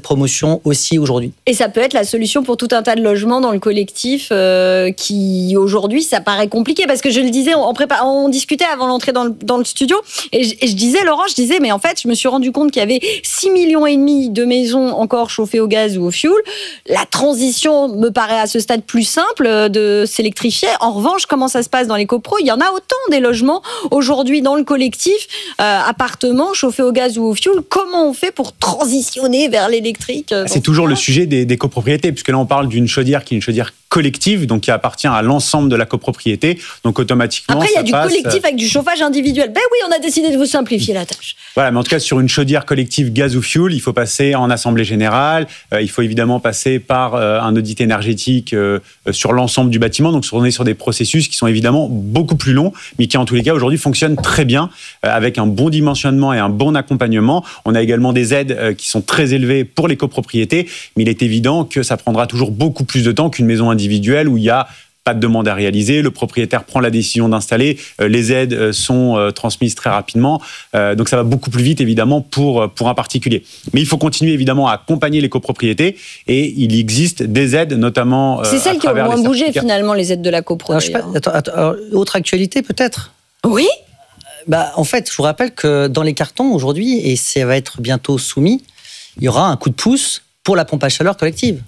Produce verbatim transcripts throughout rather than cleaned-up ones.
promotion aussi aujourd'hui. Et ça peut être la solution pour tout un tas de logements dans le collectif euh, qui, aujourd'hui, ça paraît compliqué. Parce que je le disais, on, prépa- on discutait avant l'entrée dans le, dans le studio et je, et je disais, Laurent, je disais, mais en fait, je me suis rendu compte qu'il y avait six millions et demi de maisons encore chauffées au gaz ou au fioul. La transition me paraît à ce stade plus simple de s'électrifier. En revanche, comment ça se passe dans les copros ? Il y en a autant des logements aujourd'hui dans le collectif, euh, appartements chauffés au gaz ou au fioul. Comment on fait pour transitionner vers l'électrique ? C'est toujours le sujet des, des copropriétés, puisque là on parle d'une chaudière qui est une chaudière collective, donc qui appartient à l'ensemble de la copropriété. Donc automatiquement, après il y a du passe... collectif avec du chauffage individuel. Ben oui, on a décidé de vous simplifier la tâche. Voilà, mais en tout cas sur une chaudière collective gaz ou fioul, il faut passer en assemblée générale. Euh, il faut évidemment passer par euh, un audit énergétique euh, sur l'ensemble du bâtiment. Donc on est sur des processus qui sont évidemment beaucoup plus longs, mais qui en tous les cas aujourd'hui fonctionnent très bien euh, avec un bon dimensionnement et un bon accompagnement. On a également des aides euh, qui sont très élevées pour les copropriétés, mais il est évident que ça prendra toujours beaucoup plus de temps qu'une maison individuelle où il y a pas de demande à réaliser, le propriétaire prend la décision d'installer, euh, les aides euh, sont euh, transmises très rapidement, euh, donc ça va beaucoup plus vite évidemment pour, pour un particulier. Mais il faut continuer évidemment à accompagner les copropriétés et il existe des aides notamment... Euh, C'est celles qui ont moins bougé finalement, les aides de la copro. Alors, je sais pas, attends, attends, alors, autre actualité peut-être ? Oui. Bah, en fait, je vous rappelle que dans les cartons aujourd'hui, et ça va être bientôt soumis, il y aura un coup de pouce pour la pompe à chaleur collective.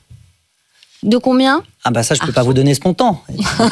De combien ? Ah bah ça, je peux ah. pas vous donner ce montant.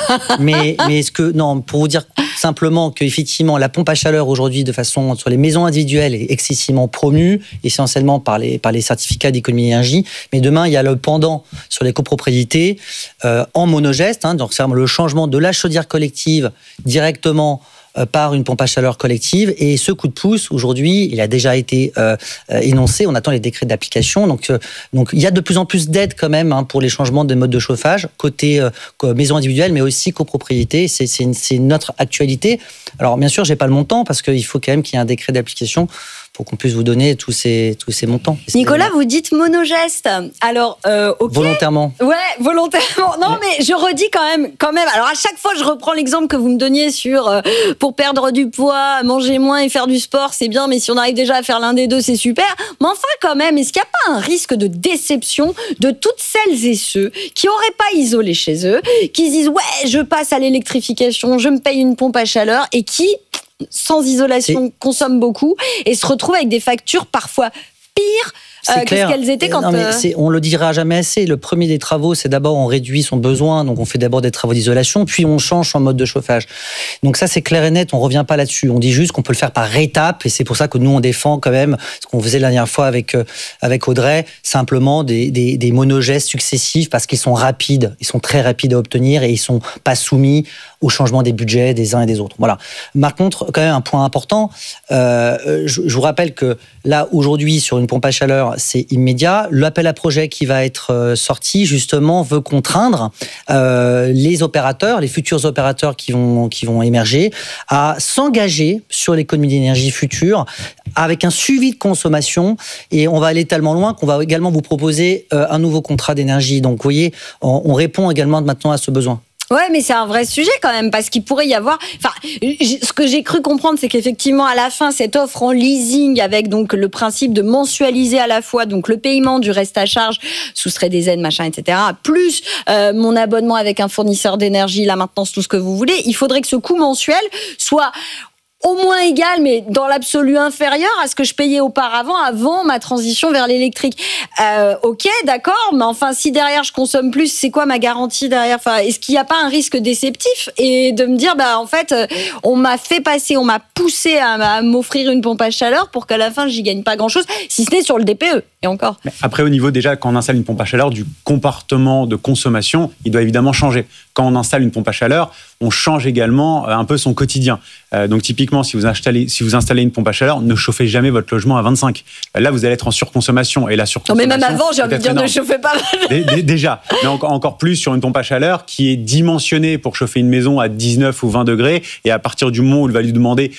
mais mais est-ce que non, pour vous dire simplement que effectivement la pompe à chaleur aujourd'hui de façon sur les maisons individuelles est excessivement promue, essentiellement par les par les certificats d'économie d'énergie. Mais demain il y a le pendant sur les copropriétés euh, en monogeste, hein, donc c'est le changement de la chaudière collective directement par une pompe à chaleur collective. Et ce coup de pouce, aujourd'hui, il a déjà été euh, énoncé. On attend les décrets d'application. Donc, euh, donc, il y a de plus en plus d'aides quand même hein, pour les changements de mode de chauffage, côté euh, maison individuelle, mais aussi copropriété. C'est, c'est, une, c'est notre actualité. Alors, bien sûr, j'ai pas le montant parce qu'il faut quand même qu'il y ait un décret d'application pour qu'on puisse vous donner tous ces, tous ces montants. Nicolas, vous dites monogeste. Alors, euh, ok. Volontairement. Ouais, volontairement. Non, mais je redis quand même, quand même. Alors, à chaque fois, je reprends l'exemple que vous me donniez sur euh, pour perdre du poids, manger moins et faire du sport, c'est bien, mais si on arrive déjà à faire l'un des deux, c'est super. Mais enfin, quand même, est-ce qu'il n'y a pas un risque de déception de toutes celles et ceux qui n'auraient pas isolé chez eux, qui se disent, ouais, je passe à l'électrification, je me paye une pompe à chaleur et qui, sans isolation, et... consomment beaucoup et se retrouvent avec des factures parfois pires euh, que ce qu'elles étaient quand... Non, mais c'est, on le dira jamais assez. Le premier des travaux, c'est d'abord on réduit son besoin, donc on fait d'abord des travaux d'isolation, puis on change son mode de chauffage. Donc ça, c'est clair et net, on revient pas là-dessus. On dit juste qu'on peut le faire par étapes, et c'est pour ça que nous, on défend quand même ce qu'on faisait la dernière fois avec, euh, avec Audrey, simplement des, des, des monogestes successifs, parce qu'ils sont rapides, ils sont très rapides à obtenir, et ils sont pas soumis au changement des budgets des uns et des autres. Voilà. Par contre, quand même un point important, euh, je, je vous rappelle que là, aujourd'hui, sur une pompe à chaleur, c'est immédiat. L'appel à projet qui va être euh, sorti, justement, veut contraindre euh, les opérateurs, les futurs opérateurs qui vont, qui vont émerger, à s'engager sur l'économie d'énergie future avec un suivi de consommation. Et on va aller tellement loin qu'on va également vous proposer euh, un nouveau contrat d'énergie. Donc, vous voyez, on, on répond également maintenant à ce besoin. Ouais, mais c'est un vrai sujet quand même, parce qu'il pourrait y avoir... Enfin, ce que j'ai cru comprendre, c'est qu'effectivement, à la fin, cette offre en leasing, avec donc le principe de mensualiser à la fois donc le paiement du reste à charge, soustrait des aides, machin, et cetera, plus euh, mon abonnement avec un fournisseur d'énergie, la maintenance, tout ce que vous voulez, il faudrait que ce coût mensuel soit... au moins égal, mais dans l'absolu inférieur à ce que je payais auparavant, avant ma transition vers l'électrique. Euh, ok, d'accord, mais enfin, si derrière je consomme plus, c'est quoi ma garantie derrière ? Enfin, est-ce qu'il n'y a pas un risque déceptif et de me dire, bah en fait, on m'a fait passer, on m'a poussé à, à m'offrir une pompe à chaleur pour qu'à la fin j'y gagne pas grand-chose, si ce n'est sur le D P E. Et encore. Mais après, au niveau déjà, quand on installe une pompe à chaleur, du comportement de consommation, il doit évidemment changer. Quand on installe une pompe à chaleur, on change également un peu son quotidien. Euh, donc typiquement, si vous installez, si vous installez une pompe à chaleur, ne chauffez jamais votre logement à vingt-cinq. Là, vous allez être en surconsommation. Et la surconsommation... Non, mais même avant, j'ai envie de dire, énorme. Ne chauffez pas mal. Déjà. Mais encore, encore plus sur une pompe à chaleur qui est dimensionnée pour chauffer une maison à dix-neuf ou vingt degrés. Et à partir du moment où il va lui demander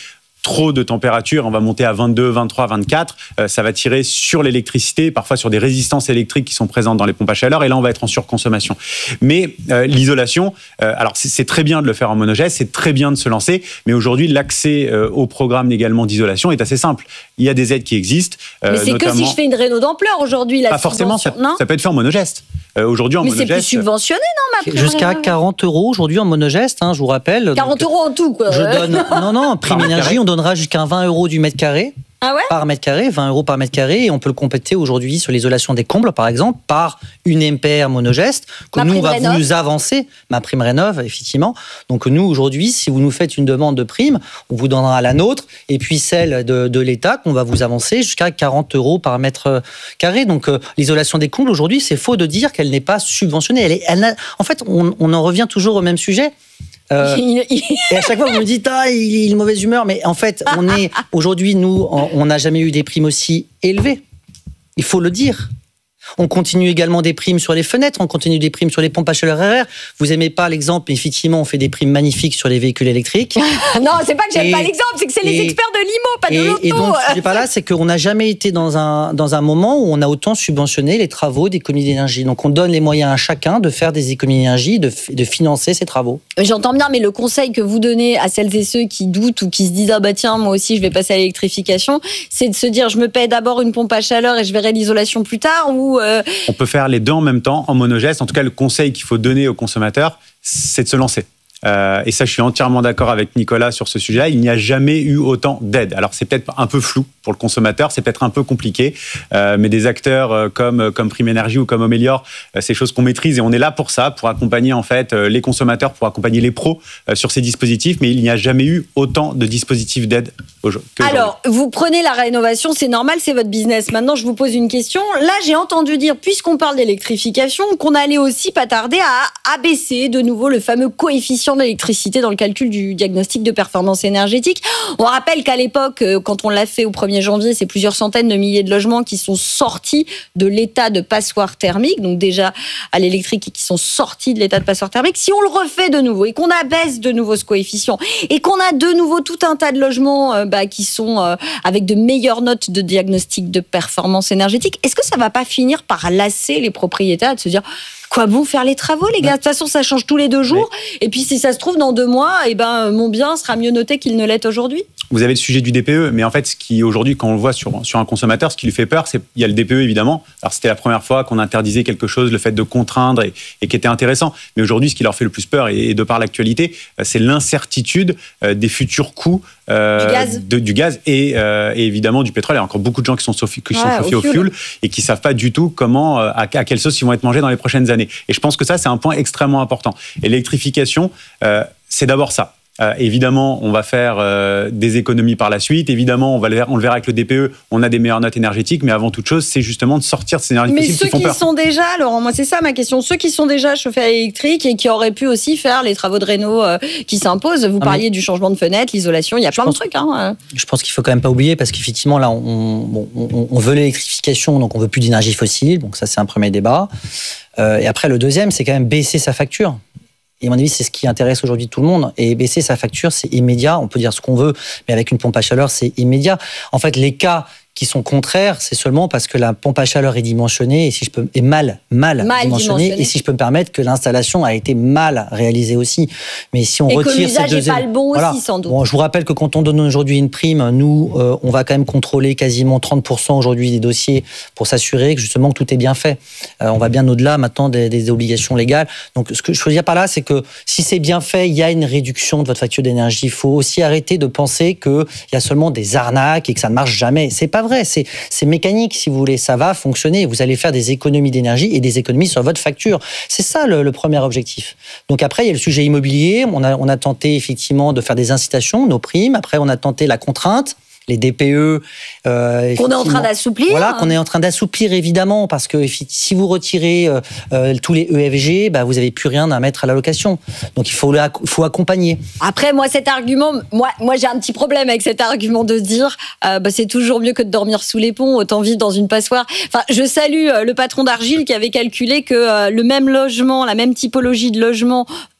trop de température, on va monter à vingt-deux, vingt-trois, vingt-quatre, euh, ça va tirer sur l'électricité, parfois sur des résistances électriques qui sont présentes dans les pompes à chaleur, et là on va être en surconsommation. Mais euh, l'isolation, euh, alors c'est, c'est très bien de le faire en monogeste, c'est très bien de se lancer, mais aujourd'hui l'accès euh, au programme également d'isolation est assez simple. Il y a des aides qui existent. Euh, mais c'est notamment... que si je fais une réno d'ampleur aujourd'hui, la Pas forcément, ça, non ça peut être fait en monogeste. Euh, aujourd'hui en mais monogeste. c'est plus subventionné, non, ma prime Jusqu'à réno quarante euros aujourd'hui en monogeste, hein, je vous rappelle. quarante euros en tout, quoi. Je donne, non, non, en prime énergie, on donnera jusqu'à vingt euros du mètre carré. Ah ouais Par mètre carré, vingt euros par mètre carré, et on peut le compléter aujourd'hui sur l'isolation des combles, par exemple, par une M P R monogeste, que Ma nous, on prime va rénov. vous avancer, ma prime rénov, effectivement. Donc nous, aujourd'hui, si vous nous faites une demande de prime, on vous donnera la nôtre, et puis celle de, de l'État, qu'on va vous avancer jusqu'à quarante euros par mètre carré. Donc euh, l'isolation des combles, aujourd'hui, c'est faux de dire qu'elle n'est pas subventionnée. Elle est, elle n'a- en fait, on, on en revient toujours au même sujet. Euh, Il- il- et à chaque fois, vous me dites, ah, il est de mauvaise humeur. Mais en fait, on est, aujourd'hui, nous, on n'a jamais eu des primes aussi élevées. Il faut le dire. On continue également des primes sur les fenêtres, on continue des primes sur les pompes à chaleur R R. Vous aimez pas l'exemple, mais effectivement, on fait des primes magnifiques sur les véhicules électriques. Non, c'est pas que j'aime Et- pas l'exemple, c'est que c'est les et- experts de l'I M O, pas de Et, l'auto. et donc, ce que je dis pas là, c'est qu'on n'a jamais été dans un, dans un moment où on a autant subventionné les travaux d'économie d'énergie. Donc, on donne les moyens à chacun de faire des économies d'énergie, de, f- de financer ces travaux. J'entends bien, mais le conseil que vous donnez à celles et ceux qui doutent ou qui se disent ah bah tiens, moi aussi je vais passer à l'électrification, c'est de se dire je me paie d'abord une pompe à chaleur et je verrai l'isolation plus tard, ou euh, On peut faire les deux en même temps, en monogeste. En tout cas, le conseil qu'il faut donner aux consommateurs, c'est de se lancer. Euh, et ça, je suis entièrement d'accord avec Nicolas sur ce sujet-là. Il n'y a jamais eu autant d'aide. Alors, c'est peut-être un peu flou pour le consommateur, c'est peut-être un peu compliqué, euh, mais des acteurs euh, comme, comme Prime Énergie ou comme Omélior, euh, c'est des choses qu'on maîtrise et on est là pour ça, pour accompagner en fait euh, les consommateurs, pour accompagner les pros euh, sur ces dispositifs. Mais il n'y a jamais eu autant de dispositifs d'aide qu'aujourd'hui. alors vous prenez la rénovation, c'est normal, c'est votre business. Maintenant, je vous pose une question. Là, j'ai entendu dire, puisqu'on parle d'électrification, qu'on allait aussi pas tarder à abaisser de nouveau le fameux coefficient d'électricité dans le calcul du diagnostic de performance énergétique. On rappelle qu'à l'époque, euh, quand on l'a fait au premier janvier, c'est plusieurs centaines de milliers de logements qui sont sortis de l'état de passoire thermique, donc déjà à l'électrique, et qui sont sortis de l'état de passoire thermique. Si on le refait de nouveau et qu'on abaisse de nouveau ce coefficient et qu'on a de nouveau tout un tas de logements euh, bah, qui sont euh, avec de meilleures notes de diagnostic de performance énergétique, est-ce que ça va pas finir par lasser les propriétaires de se dire quoi bon faire les travaux, les gars? De toute façon, ça change tous les deux jours. Et puis, si ça se trouve, dans deux mois, eh ben, mon bien sera mieux noté qu'il ne l'est aujourd'hui. Vous avez le sujet du D P E, mais en fait, ce qui aujourd'hui, quand on le voit sur, sur un consommateur, ce qui lui fait peur, c'est il y a le D P E évidemment. Alors c'était la première fois qu'on interdisait quelque chose, le fait de contraindre et, et qui était intéressant. Mais aujourd'hui, ce qui leur fait le plus peur, et, et de par l'actualité, c'est l'incertitude euh, des futurs coûts euh, Du gaz. de- du gaz et, euh, et évidemment du pétrole. Il y a encore beaucoup de gens qui sont, chauffés- qui sont Ouais, chauffés au au fioul. fioul et qui savent pas du tout comment, euh, à, à quelle sauce ils vont être mangés dans les prochaines années. Et je pense que ça, c'est un point extrêmement important. Et l'électrification, euh, c'est d'abord ça. Euh, évidemment, on va faire euh, des économies par la suite. Évidemment, on va le ver- on le verra avec le D P E. On a des meilleures notes énergétiques, mais avant toute chose, c'est justement de sortir de ces énergies Mais fossiles ceux qui font qui peur. sont déjà, Laurent, moi c'est ça ma question, ceux qui sont déjà chauffés à l'électrique et qui auraient pu aussi faire les travaux de réno euh, qui s'imposent, vous Ah, parliez mais- du changement de fenêtre, l'isolation, il y a plein pense- de trucs. Hein. Je pense qu'il faut quand même pas oublier, parce qu'effectivement, là, on, bon, on, on veut l'électrification, donc on veut plus d'énergie fossile. Donc ça, c'est un premier débat. Euh, et après, le deuxième, c'est quand même baisser sa facture. Et à mon avis, c'est ce qui intéresse aujourd'hui tout le monde. Et baisser sa facture, c'est immédiat. On peut dire ce qu'on veut, mais avec une pompe à chaleur, c'est immédiat. En fait, les cas qui sont contraires, c'est seulement parce que la pompe à chaleur est dimensionnée et si je peux est mal mal, Mal dimensionnée, dimensionnée. et si je peux me permettre que l'installation a été mal réalisée aussi. Mais si on Et que retire ces l'usage deux n'est pas le bon Voilà. aussi, sans doute. Bon, je vous rappelle que quand on donne aujourd'hui une prime, nous, euh, on va quand même contrôler quasiment trente pour cent aujourd'hui des dossiers pour s'assurer que justement que tout est bien fait. Euh, on va bien au-delà maintenant des, des obligations légales. Donc, ce que je veux dire par là, c'est que si c'est bien fait, il y a une réduction de votre facture d'énergie. Il faut aussi arrêter de penser qu'il y a seulement des arnaques et que ça ne marche jamais. C'est pas vrai. C'est, c'est mécanique, si vous voulez. Ça va fonctionner. Vous allez faire des économies d'énergie et des économies sur votre facture. C'est ça le, le premier objectif. Donc après, il y a le sujet immobilier. On a, on a tenté effectivement de faire des incitations, nos primes. Après, on a tenté la contrainte, les D P E. Euh, Qu'on est en train effectivement. d'assouplir. Voilà, qu'on est en train d'assouplir évidemment, parce que si vous retirez euh, euh, tous les E F G, bah, vous n'avez plus rien à mettre à la location. Donc il faut, le, faut accompagner. Après, moi, cet argument, moi, moi, j'ai un petit problème avec cet argument de dire, euh, bah, c'est toujours mieux que de dormir sous les ponts, autant vivre dans une passoire. Enfin, je salue euh, le patron d'Argile qui avait calculé que euh, le même logement, la même typologie de logement,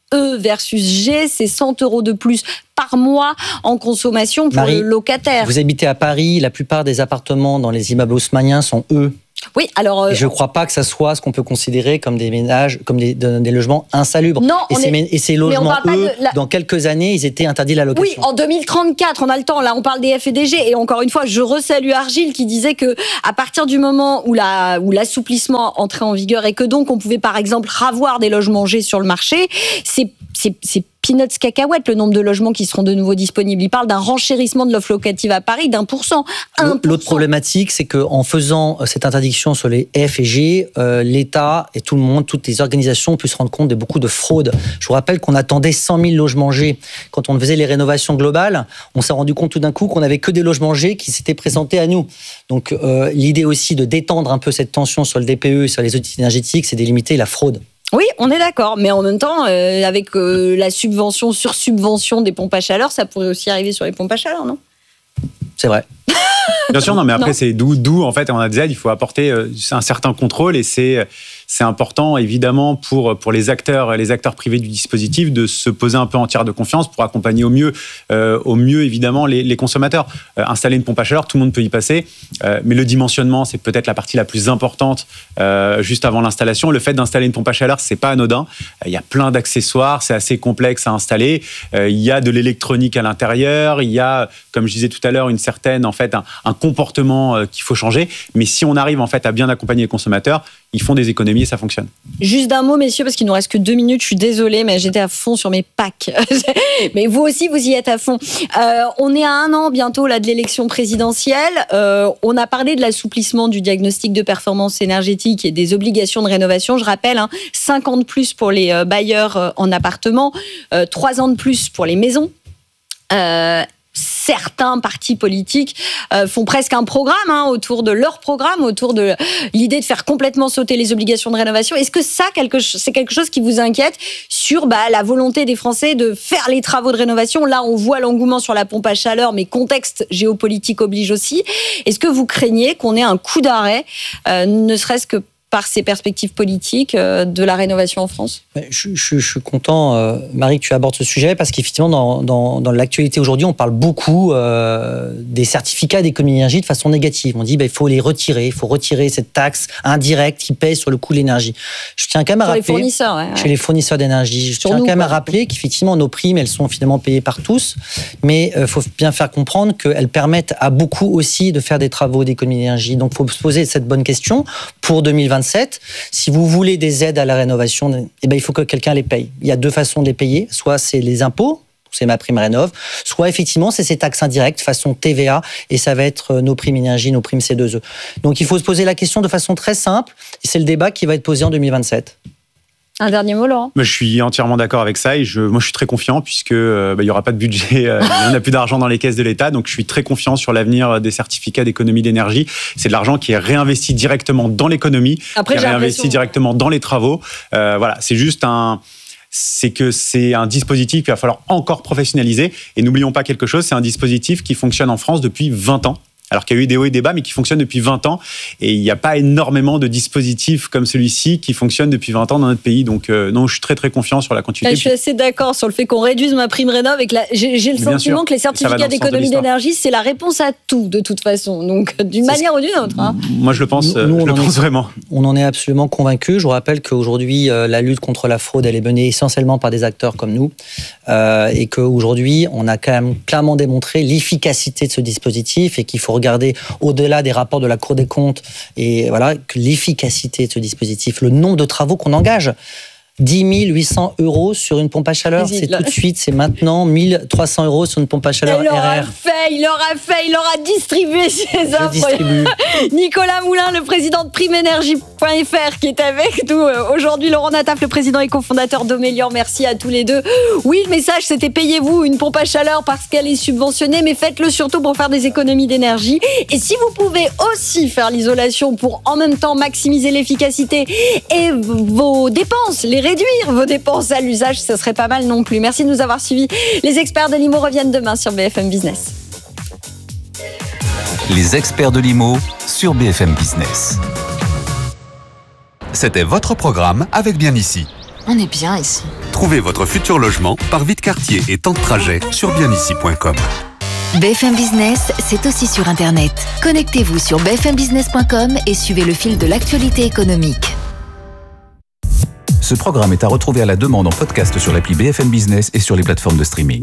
E versus G, c'est cent euros de plus par mois en consommation pour Marie, le locataire. Vous habitez à Paris, la plupart des appartements dans les immeubles haussmanniens sont E. Oui, alors. Euh, je ne crois pas que ça soit ce qu'on peut considérer comme des ménages, comme des, des logements insalubres. Non, et, ces, est, et ces logements, eux, la... dans quelques années, ils étaient interdits de la location. Oui, en deux mille trente-quatre, on a le temps. Là, on parle des F et des G. Et encore une fois, je resalue Argile qui disait que à partir du moment où, la, où l'assouplissement entrait en vigueur et que donc on pouvait par exemple ravoir des logements G sur le marché, c'est, c'est, c'est peanuts cacahuètes le nombre de logements qui seront de nouveau disponibles. Il parle d'un renchérissement de l'offre locative à Paris d'un pour cent. L'autre problématique, c'est qu'en faisant cette interdiction sur les F et G, euh, l'État et tout le monde, toutes les organisations ont pu se rendre compte de beaucoup de fraudes. Je vous rappelle qu'on attendait cent mille logements G. Quand on faisait les rénovations globales, on s'est rendu compte tout d'un coup qu'on n'avait que des logements G qui s'étaient présentés à nous. Donc euh, l'idée aussi de détendre un peu cette tension sur le D P E et sur les audits énergétiques, c'est de limiter la fraude. Oui, on est d'accord, mais en même temps, euh, avec euh, la subvention sur subvention des pompes à chaleur, ça pourrait aussi arriver sur les pompes à chaleur, non ? C'est vrai. Bien sûr, non, mais après, non. c'est d'où, d'où, en fait, on a dit, il faut apporter un certain contrôle et c'est, c'est important, évidemment, pour, pour les acteurs, les acteurs privés du dispositif de se poser un peu en tiers de confiance pour accompagner au mieux, euh, au mieux, évidemment, les, les consommateurs. Euh, installer une pompe à chaleur, tout le monde peut y passer, euh, mais le dimensionnement, c'est peut-être la partie la plus importante euh, juste avant l'installation. Le fait d'installer une pompe à chaleur, c'est pas anodin. Il y a plein d'accessoires, c'est assez complexe à installer. Euh, il y a de l'électronique à l'intérieur, il y a, comme je disais tout à l'heure, une certaine, en fait, un, un comportement euh, qu'il faut changer. Mais si on arrive, en fait, à bien accompagner les consommateurs, ils font des économies et ça fonctionne. Juste d'un mot, messieurs, parce qu'il nous reste que deux minutes. Je suis désolée, mais j'étais à fond sur mes packs. Mais vous aussi, vous y êtes à fond. Euh, on est à un an bientôt là de l'élection présidentielle. Euh, on a parlé de l'assouplissement du diagnostic de performance énergétique et des obligations de rénovation. Je rappelle, hein, cinq ans de plus pour les euh, bailleurs euh, en appartement, euh, trois ans de plus pour les maisons. Euh, Certains partis politiques euh, font presque un programme hein, autour de leur programme, autour de l'idée de faire complètement sauter les obligations de rénovation. Est-ce que ça, quelque, c'est quelque chose qui vous inquiète sur bah, la volonté des Français de faire les travaux de rénovation ? Là, on voit l'engouement sur la pompe à chaleur, mais contexte géopolitique oblige aussi. Est-ce que vous craignez qu'on ait un coup d'arrêt, euh, ne serait-ce que par ces perspectives politiques euh, de la rénovation en France ? je, je, je suis content, euh, Marie, que tu abordes ce sujet, parce qu'effectivement, dans, dans, dans l'actualité aujourd'hui, on parle beaucoup euh, des certificats d'économie d'énergie de façon négative. On dit qu'il bah, faut les retirer, il faut retirer cette taxe indirecte qui pèse sur le coût de l'énergie. Je tiens quand même à Sur rappeler... les fournisseurs, ouais, ouais. Chez les fournisseurs d'énergie. Je Sur tiens nous, quand même quoi. à rappeler qu'effectivement, nos primes, elles sont finalement payées par tous, mais il euh, faut bien faire comprendre qu'elles permettent à beaucoup aussi de faire des travaux d'économie d'énergie. Donc, il faut se poser cette bonne question pour deux mille vingt-sept. Si vous voulez des aides à la rénovation, eh ben, il faut que quelqu'un les paye. Il y a deux façons de les payer. Soit c'est les impôts, c'est ma prime rénov, soit effectivement c'est ces taxes indirectes façon T V A et ça va être nos primes énergie, nos primes C deux E. Donc il faut se poser la question de façon très simple et c'est le débat qui va être posé en deux mille vingt-sept. Un dernier mot, Laurent ? Je suis entièrement d'accord avec ça et je, moi je suis très confiant puisque euh, bah, il y aura pas de budget, euh, il n'y en a plus d'argent dans les caisses de l'État, donc je suis très confiant sur l'avenir des certificats d'économie d'énergie. C'est de l'argent qui est réinvesti directement dans l'économie, Après, qui est j'ai réinvesti l'impression... directement dans les travaux. Euh, voilà, c'est juste un... c'est que c'est un dispositif qu'il va falloir encore professionnaliser. Et n'oublions pas quelque chose, c'est un dispositif qui fonctionne en France depuis vingt ans. Alors qu'il y a eu des hauts et des bas, mais qui fonctionne depuis vingt ans. Et il n'y a pas énormément de dispositifs comme celui-ci qui fonctionnent depuis vingt ans dans notre pays. Donc euh, non, je suis très très confiant sur la continuité. Je suis assez d'accord sur le fait qu'on réduise ma prime rénov et que la... j'ai, j'ai le Bien sentiment sûr. que les certificats d'économie de d'énergie, c'est la réponse à tout de toute façon. Donc d'une C'est manière ce... ou d'une autre. Hein. Moi je le pense, Nous, nous, je le pense est, vraiment. On en est absolument convaincus. Je vous rappelle qu'aujourd'hui, euh, la lutte contre la fraude, elle est menée essentiellement par des acteurs comme nous. Euh, et qu'aujourd'hui, on a quand même clairement démontré l'efficacité de ce dispositif et qu'il faut regarder au-delà au-delà des rapports de la Cour des comptes et voilà, que l'efficacité de ce dispositif, le nombre de travaux qu'on engage. dix mille huit cents euros sur une pompe à chaleur, Vas-y, c'est là. tout de suite, c'est maintenant mille trois cents euros sur une pompe à chaleur Il aura R R. fait, il aura fait, il aura distribué ses Je offres. distribue. Nicolas Moulin, le président de prime énergie point F R, qui est avec nous aujourd'hui. Laurent Nataf, le président et cofondateur d'Omelior. Merci à tous les deux. Oui, le message, c'était payez-vous une pompe à chaleur parce qu'elle est subventionnée, mais faites-le surtout pour faire des économies d'énergie. Et si vous pouvez aussi faire l'isolation pour en même temps maximiser l'efficacité et vos dépenses, les réduire vos dépenses à l'usage, ça serait pas mal non plus. Merci de nous avoir suivis. Les experts de l'I M O reviennent demain sur B F M Business. Les experts de l'I M O sur B F M Business. C'était votre programme avec Bien Ici. On est bien ici. Trouvez votre futur logement par vie de quartier et temps de trajet sur bien ici point com. B F M Business, c'est aussi sur Internet. Connectez-vous sur b f m business point com et suivez le fil de l'actualité économique. Ce programme est à retrouver à la demande en podcast sur l'appli B F M Business et sur les plateformes de streaming.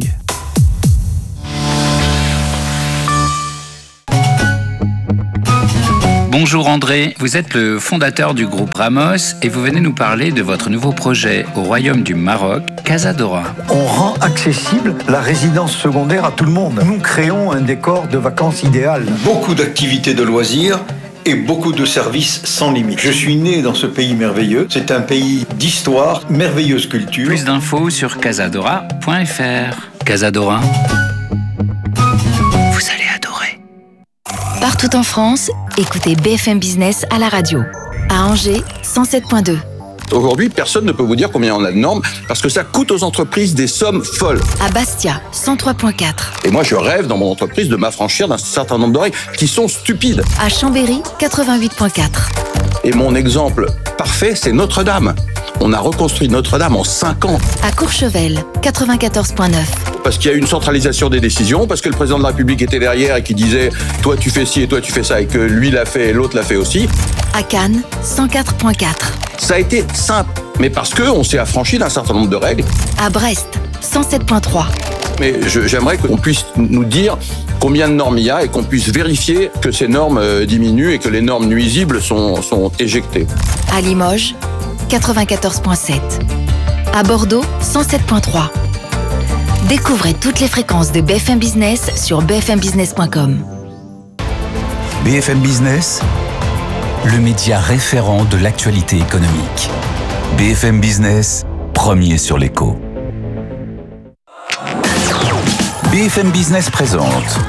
Bonjour André, vous êtes le fondateur du groupe Ramos et vous venez nous parler de votre nouveau projet au Royaume du Maroc, Casadora. On rend accessible la résidence secondaire à tout le monde. Nous créons un décor de vacances idéal. Beaucoup d'activités de loisirs et beaucoup de services sans limite. Je suis né dans ce pays merveilleux. C'est un pays d'histoire, merveilleuse culture. Plus d'infos sur casadora point f r. Casadora, vous allez adorer. Partout en France, écoutez B F M Business à la radio. À Angers, cent sept point deux. Aujourd'hui, personne ne peut vous dire combien on a de normes parce que ça coûte aux entreprises des sommes folles. À Bastia, cent trois point quatre. Et moi, je rêve dans mon entreprise de m'affranchir d'un certain nombre de règles qui sont stupides. À Chambéry, quatre-vingt-huit point quatre. Et mon exemple parfait, c'est Notre-Dame. On a reconstruit Notre-Dame en cinq ans. À Courchevel, quatre-vingt-quatorze point neuf. Parce qu'il y a une centralisation des décisions, parce que le président de la République était derrière et qui disait « toi tu fais ci et toi tu fais ça » et que lui l'a fait et l'autre l'a fait aussi. À Cannes, cent quatre point quatre. Ça a été simple, mais parce qu'on s'est affranchi d'un certain nombre de règles. À Brest, cent sept point trois. Mais je, j'aimerais qu'on puisse nous dire combien de normes il y a et qu'on puisse vérifier que ces normes euh, diminuent et que les normes nuisibles sont, sont éjectées. À Limoges, quatre-vingt-quatorze point sept. À Bordeaux, cent sept point trois. Découvrez toutes les fréquences de B F M Business sur b f m business point com. B F M Business, le média référent de l'actualité économique. B F M Business, premier sur l'écho. B F M Business présente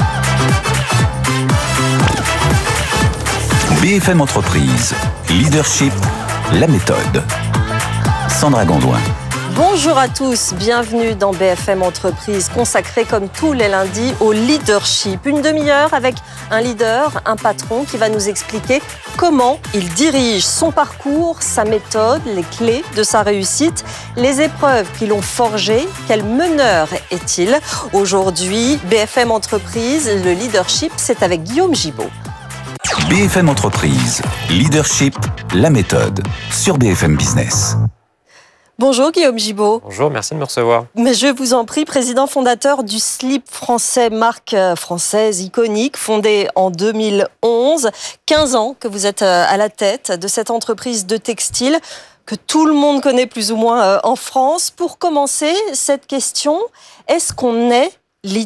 B F M Entreprise, Leadership, la méthode. Sandra Gondouin. Bonjour à tous, bienvenue dans B F M Entreprise, consacrée comme tous les lundis au leadership. Une demi-heure avec un leader, un patron qui va nous expliquer comment il dirige son parcours, sa méthode, les clés de sa réussite, les épreuves qui l'ont forgé. Quel meneur est-il ? Aujourd'hui, B F M Entreprise, le leadership, c'est avec Guillaume Gibaud. B F M Entreprise, Leadership, la méthode, sur B F M Business. Bonjour Guillaume Gibaud. Bonjour, merci de me recevoir. Mais je vous en prie, président fondateur du slip français, marque française iconique, fondée en deux mille onze. quinze ans que vous êtes à la tête de cette entreprise de textile que tout le monde connaît plus ou moins en France. Pour commencer, cette question, est-ce qu'on est leader ?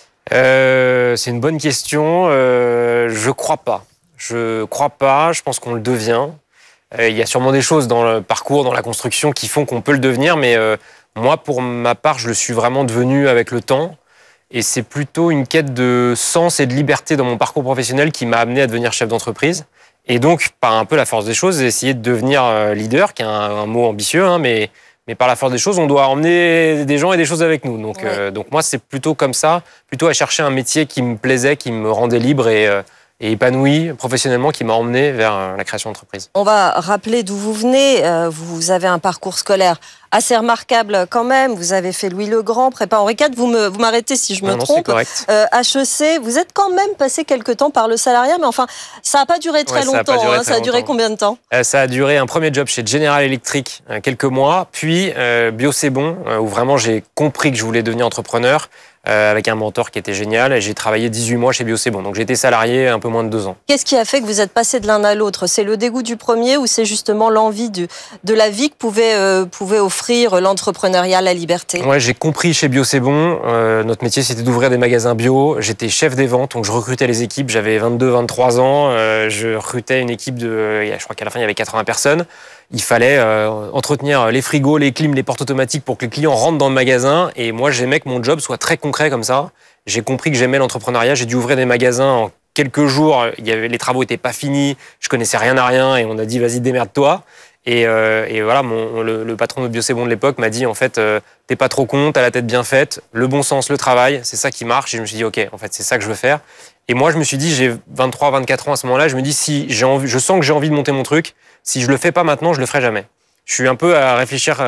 euh, C'est une bonne question. Euh, je crois pas. Je crois pas. Je pense qu'on le devient. Euh, il y a sûrement des choses dans le parcours, dans la construction qui font qu'on peut le devenir, mais euh, moi, pour ma part, je le suis vraiment devenu avec le temps. Et c'est plutôt une quête de sens et de liberté dans mon parcours professionnel qui m'a amené à devenir chef d'entreprise. Et donc, par un peu la force des choses, j'ai essayé de devenir leader, qui est un, un mot ambitieux, hein, mais, mais par la force des choses, on doit emmener des gens et des choses avec nous. Donc, ouais. euh, donc moi, c'est plutôt comme ça, plutôt à chercher un métier qui me plaisait, qui me rendait libre et... Euh, et épanoui professionnellement, qui m'a emmené vers la création d'entreprise. On va rappeler d'où vous venez. Vous avez un parcours scolaire assez remarquable quand même. Vous avez fait Louis le Grand, prépa Henri quatre. Vous, me, vous m'arrêtez si je me non, trompe. Non, c'est correct. Euh, H E C, vous êtes quand même passé quelque temps par le salariat, mais enfin, ça n'a pas duré très ouais, longtemps. Ça a, duré, hein. très ça a duré longtemps. combien de temps ? euh, Ça a duré un premier job chez General Electric, euh, quelques mois, puis euh, Bio c'est bon, euh, où vraiment j'ai compris que je voulais devenir entrepreneur. Euh, avec un mentor qui était génial. Et j'ai travaillé dix-huit mois chez Bio c'est bon. Donc j'ai été salarié un peu moins de deux ans. Qu'est-ce qui a fait que vous êtes passé de l'un à l'autre ? C'est le dégoût du premier ou c'est justement l'envie du, de la vie que pouvait, euh, pouvait offrir l'entrepreneuriat, la liberté ? Ouais, j'ai compris chez Bio c'est bon. Euh, notre métier, c'était d'ouvrir des magasins bio. J'étais chef des ventes, donc je recrutais les équipes. J'avais vingt-deux, vingt-trois ans. Euh, je recrutais une équipe de... Euh, je crois qu'à la fin, il y avait quatre-vingts personnes. Il fallait euh, entretenir les frigos, les clims, les portes automatiques pour que les clients rentrent dans le magasin. Et moi, j'aimais que mon job soit très concret comme ça. J'ai compris que j'aimais l'entrepreneuriat. J'ai dû ouvrir des magasins en quelques jours. Il y avait, les travaux n'étaient pas finis. Je connaissais rien à rien. Et on a dit, vas-y, démerde-toi. Et, euh, et voilà, mon, le, le patron de Bio c'est bon de l'époque m'a dit, en fait, euh, t'es pas trop con, t'as la tête bien faite, le bon sens, le travail, c'est ça qui marche. Et je me suis dit, ok, en fait, c'est ça que je veux faire. Et moi, je me suis dit, j'ai vingt-trois, vingt-quatre ans à ce moment-là. Je me dis, si j'ai envie, je sens que j'ai envie de monter mon truc. Si je le fais pas maintenant, je le ferai jamais. Je suis un peu à réfléchir euh,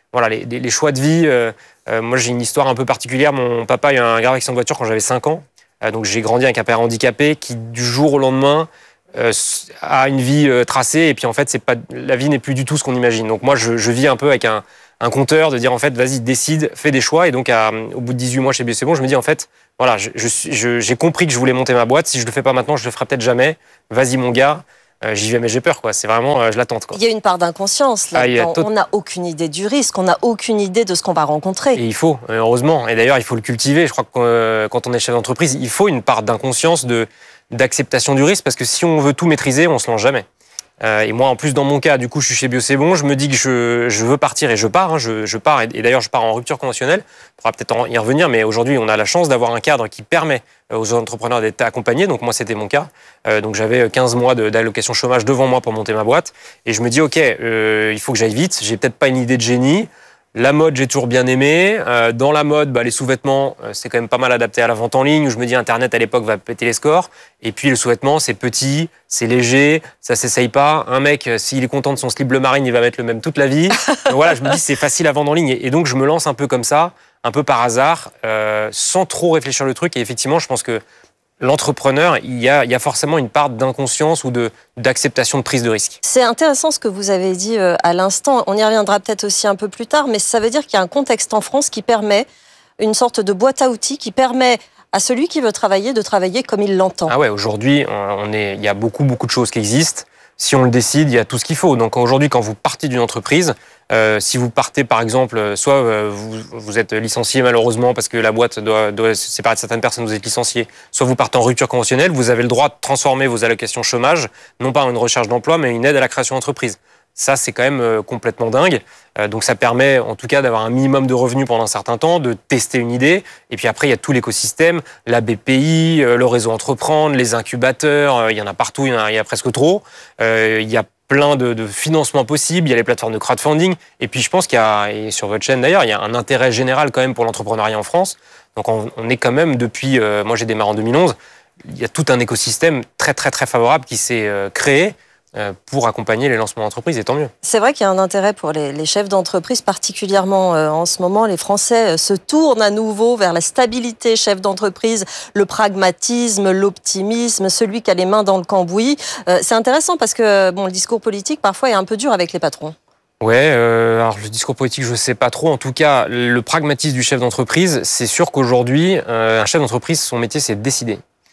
voilà, les, les, les choix de vie. Euh, euh, moi, j'ai une histoire un peu particulière. Mon papa a eu un grave accident de voiture quand j'avais cinq ans. Euh, donc, j'ai grandi avec un père handicapé qui, du jour au lendemain, euh, a une vie euh, tracée. Et puis, en fait, c'est pas, la vie n'est plus du tout ce qu'on imagine. Donc, moi, je, je vis un peu avec un, un compteur de dire, en fait, vas-y, décide, fais des choix. Et donc, à, au bout de dix-huit mois chez B C Bon, je me dis, en fait, voilà, je, je, je, j'ai compris que je voulais monter ma boîte. Si je le fais pas maintenant, je le ferai peut-être jamais. Vas-y, mon gars. Euh, j'y vais, mais j'ai peur, quoi. C'est vraiment, euh, je l'attends, quoi. Il y a une part d'inconscience là-dedans. Ah, on n'a aucune idée du risque, on n'a aucune idée de ce qu'on va rencontrer. Et il faut, heureusement. Et d'ailleurs, il faut le cultiver. Je crois que euh, quand on est chef d'entreprise, il faut une part d'inconscience, de, d'acceptation du risque, parce que si on veut tout maîtriser, on se lance jamais. Euh, et moi, en plus, dans mon cas, du coup, je suis chez Bio C'est Bon, je me dis que je, je veux partir et je pars. Hein, je, je pars, et, et d'ailleurs, je pars en rupture conventionnelle. On pourra peut-être y revenir, mais aujourd'hui, on a la chance d'avoir un cadre qui permet aux entrepreneurs d'être accompagnés. Donc moi, c'était mon cas. Euh, donc j'avais quinze mois de, d'allocation chômage devant moi pour monter ma boîte. Et je me dis, OK, euh, il faut que j'aille vite. J'ai peut-être pas une idée de génie. La mode, j'ai toujours bien aimé. Euh, dans la mode, bah, les sous-vêtements, euh, c'est quand même pas mal adapté à la vente en ligne, où je me dis Internet à l'époque va péter les scores. Et puis le sous-vêtement, c'est petit, c'est léger, ça s'essaye pas. Un mec, euh, s'il est content de son slip bleu marine, il va mettre le même toute la vie. Donc voilà, je me dis c'est facile à vendre en ligne. Et donc je me lance un peu comme ça, un peu par hasard, euh, sans trop réfléchir le truc. Et effectivement, je pense que l'entrepreneur, il y a, il y a forcément une part d'inconscience ou de, d'acceptation de prise de risque. C'est intéressant ce que vous avez dit à l'instant. On y reviendra peut-être aussi un peu plus tard, mais ça veut dire qu'il y a un contexte en France qui permet une sorte de boîte à outils qui permet à celui qui veut travailler de travailler comme il l'entend. Ah ouais, aujourd'hui, on est, il y a beaucoup, beaucoup de choses qui existent. Si on le décide, il y a tout ce qu'il faut. Donc aujourd'hui, quand vous partez d'une entreprise, euh, si vous partez par exemple, soit euh, vous, vous êtes licencié malheureusement parce que la boîte doit, doit se séparer de certaines personnes, vous êtes licencié, soit vous partez en rupture conventionnelle, vous avez le droit de transformer vos allocations chômage, non pas en une recherche d'emploi, mais une aide à la création d'entreprise. Ça, c'est quand même euh, complètement dingue. Euh, donc ça permet en tout cas d'avoir un minimum de revenus pendant un certain temps, de tester une idée. Et puis après, il y a tout l'écosystème, la B P I, euh, le réseau Entreprendre, les incubateurs, euh, il y en a partout, il y en a, il y a presque trop. Euh, il y a plein de, de financements possibles, il y a les plateformes de crowdfunding. Et puis je pense qu'il y a, et sur votre chaîne d'ailleurs, il y a un intérêt général quand même pour l'entrepreneuriat en France. Donc on, on est quand même depuis, euh, moi j'ai démarré en deux mille onze, il y a tout un écosystème très très très favorable qui s'est euh, créé pour accompagner les lancements d'entreprises, et tant mieux. C'est vrai qu'il y a un intérêt pour les, les chefs d'entreprise, particulièrement euh, en ce moment. Les Français euh, se tournent à nouveau vers la stabilité chef d'entreprise, le pragmatisme, l'optimisme, celui qui a les mains dans le cambouis. Euh, c'est intéressant parce que bon, le discours politique, parfois, est un peu dur avec les patrons. Ouais, euh, alors le discours politique, je sais pas trop. En tout cas, le pragmatisme du chef d'entreprise, c'est sûr qu'aujourd'hui, euh, un chef d'entreprise, son métier, c'est de décider.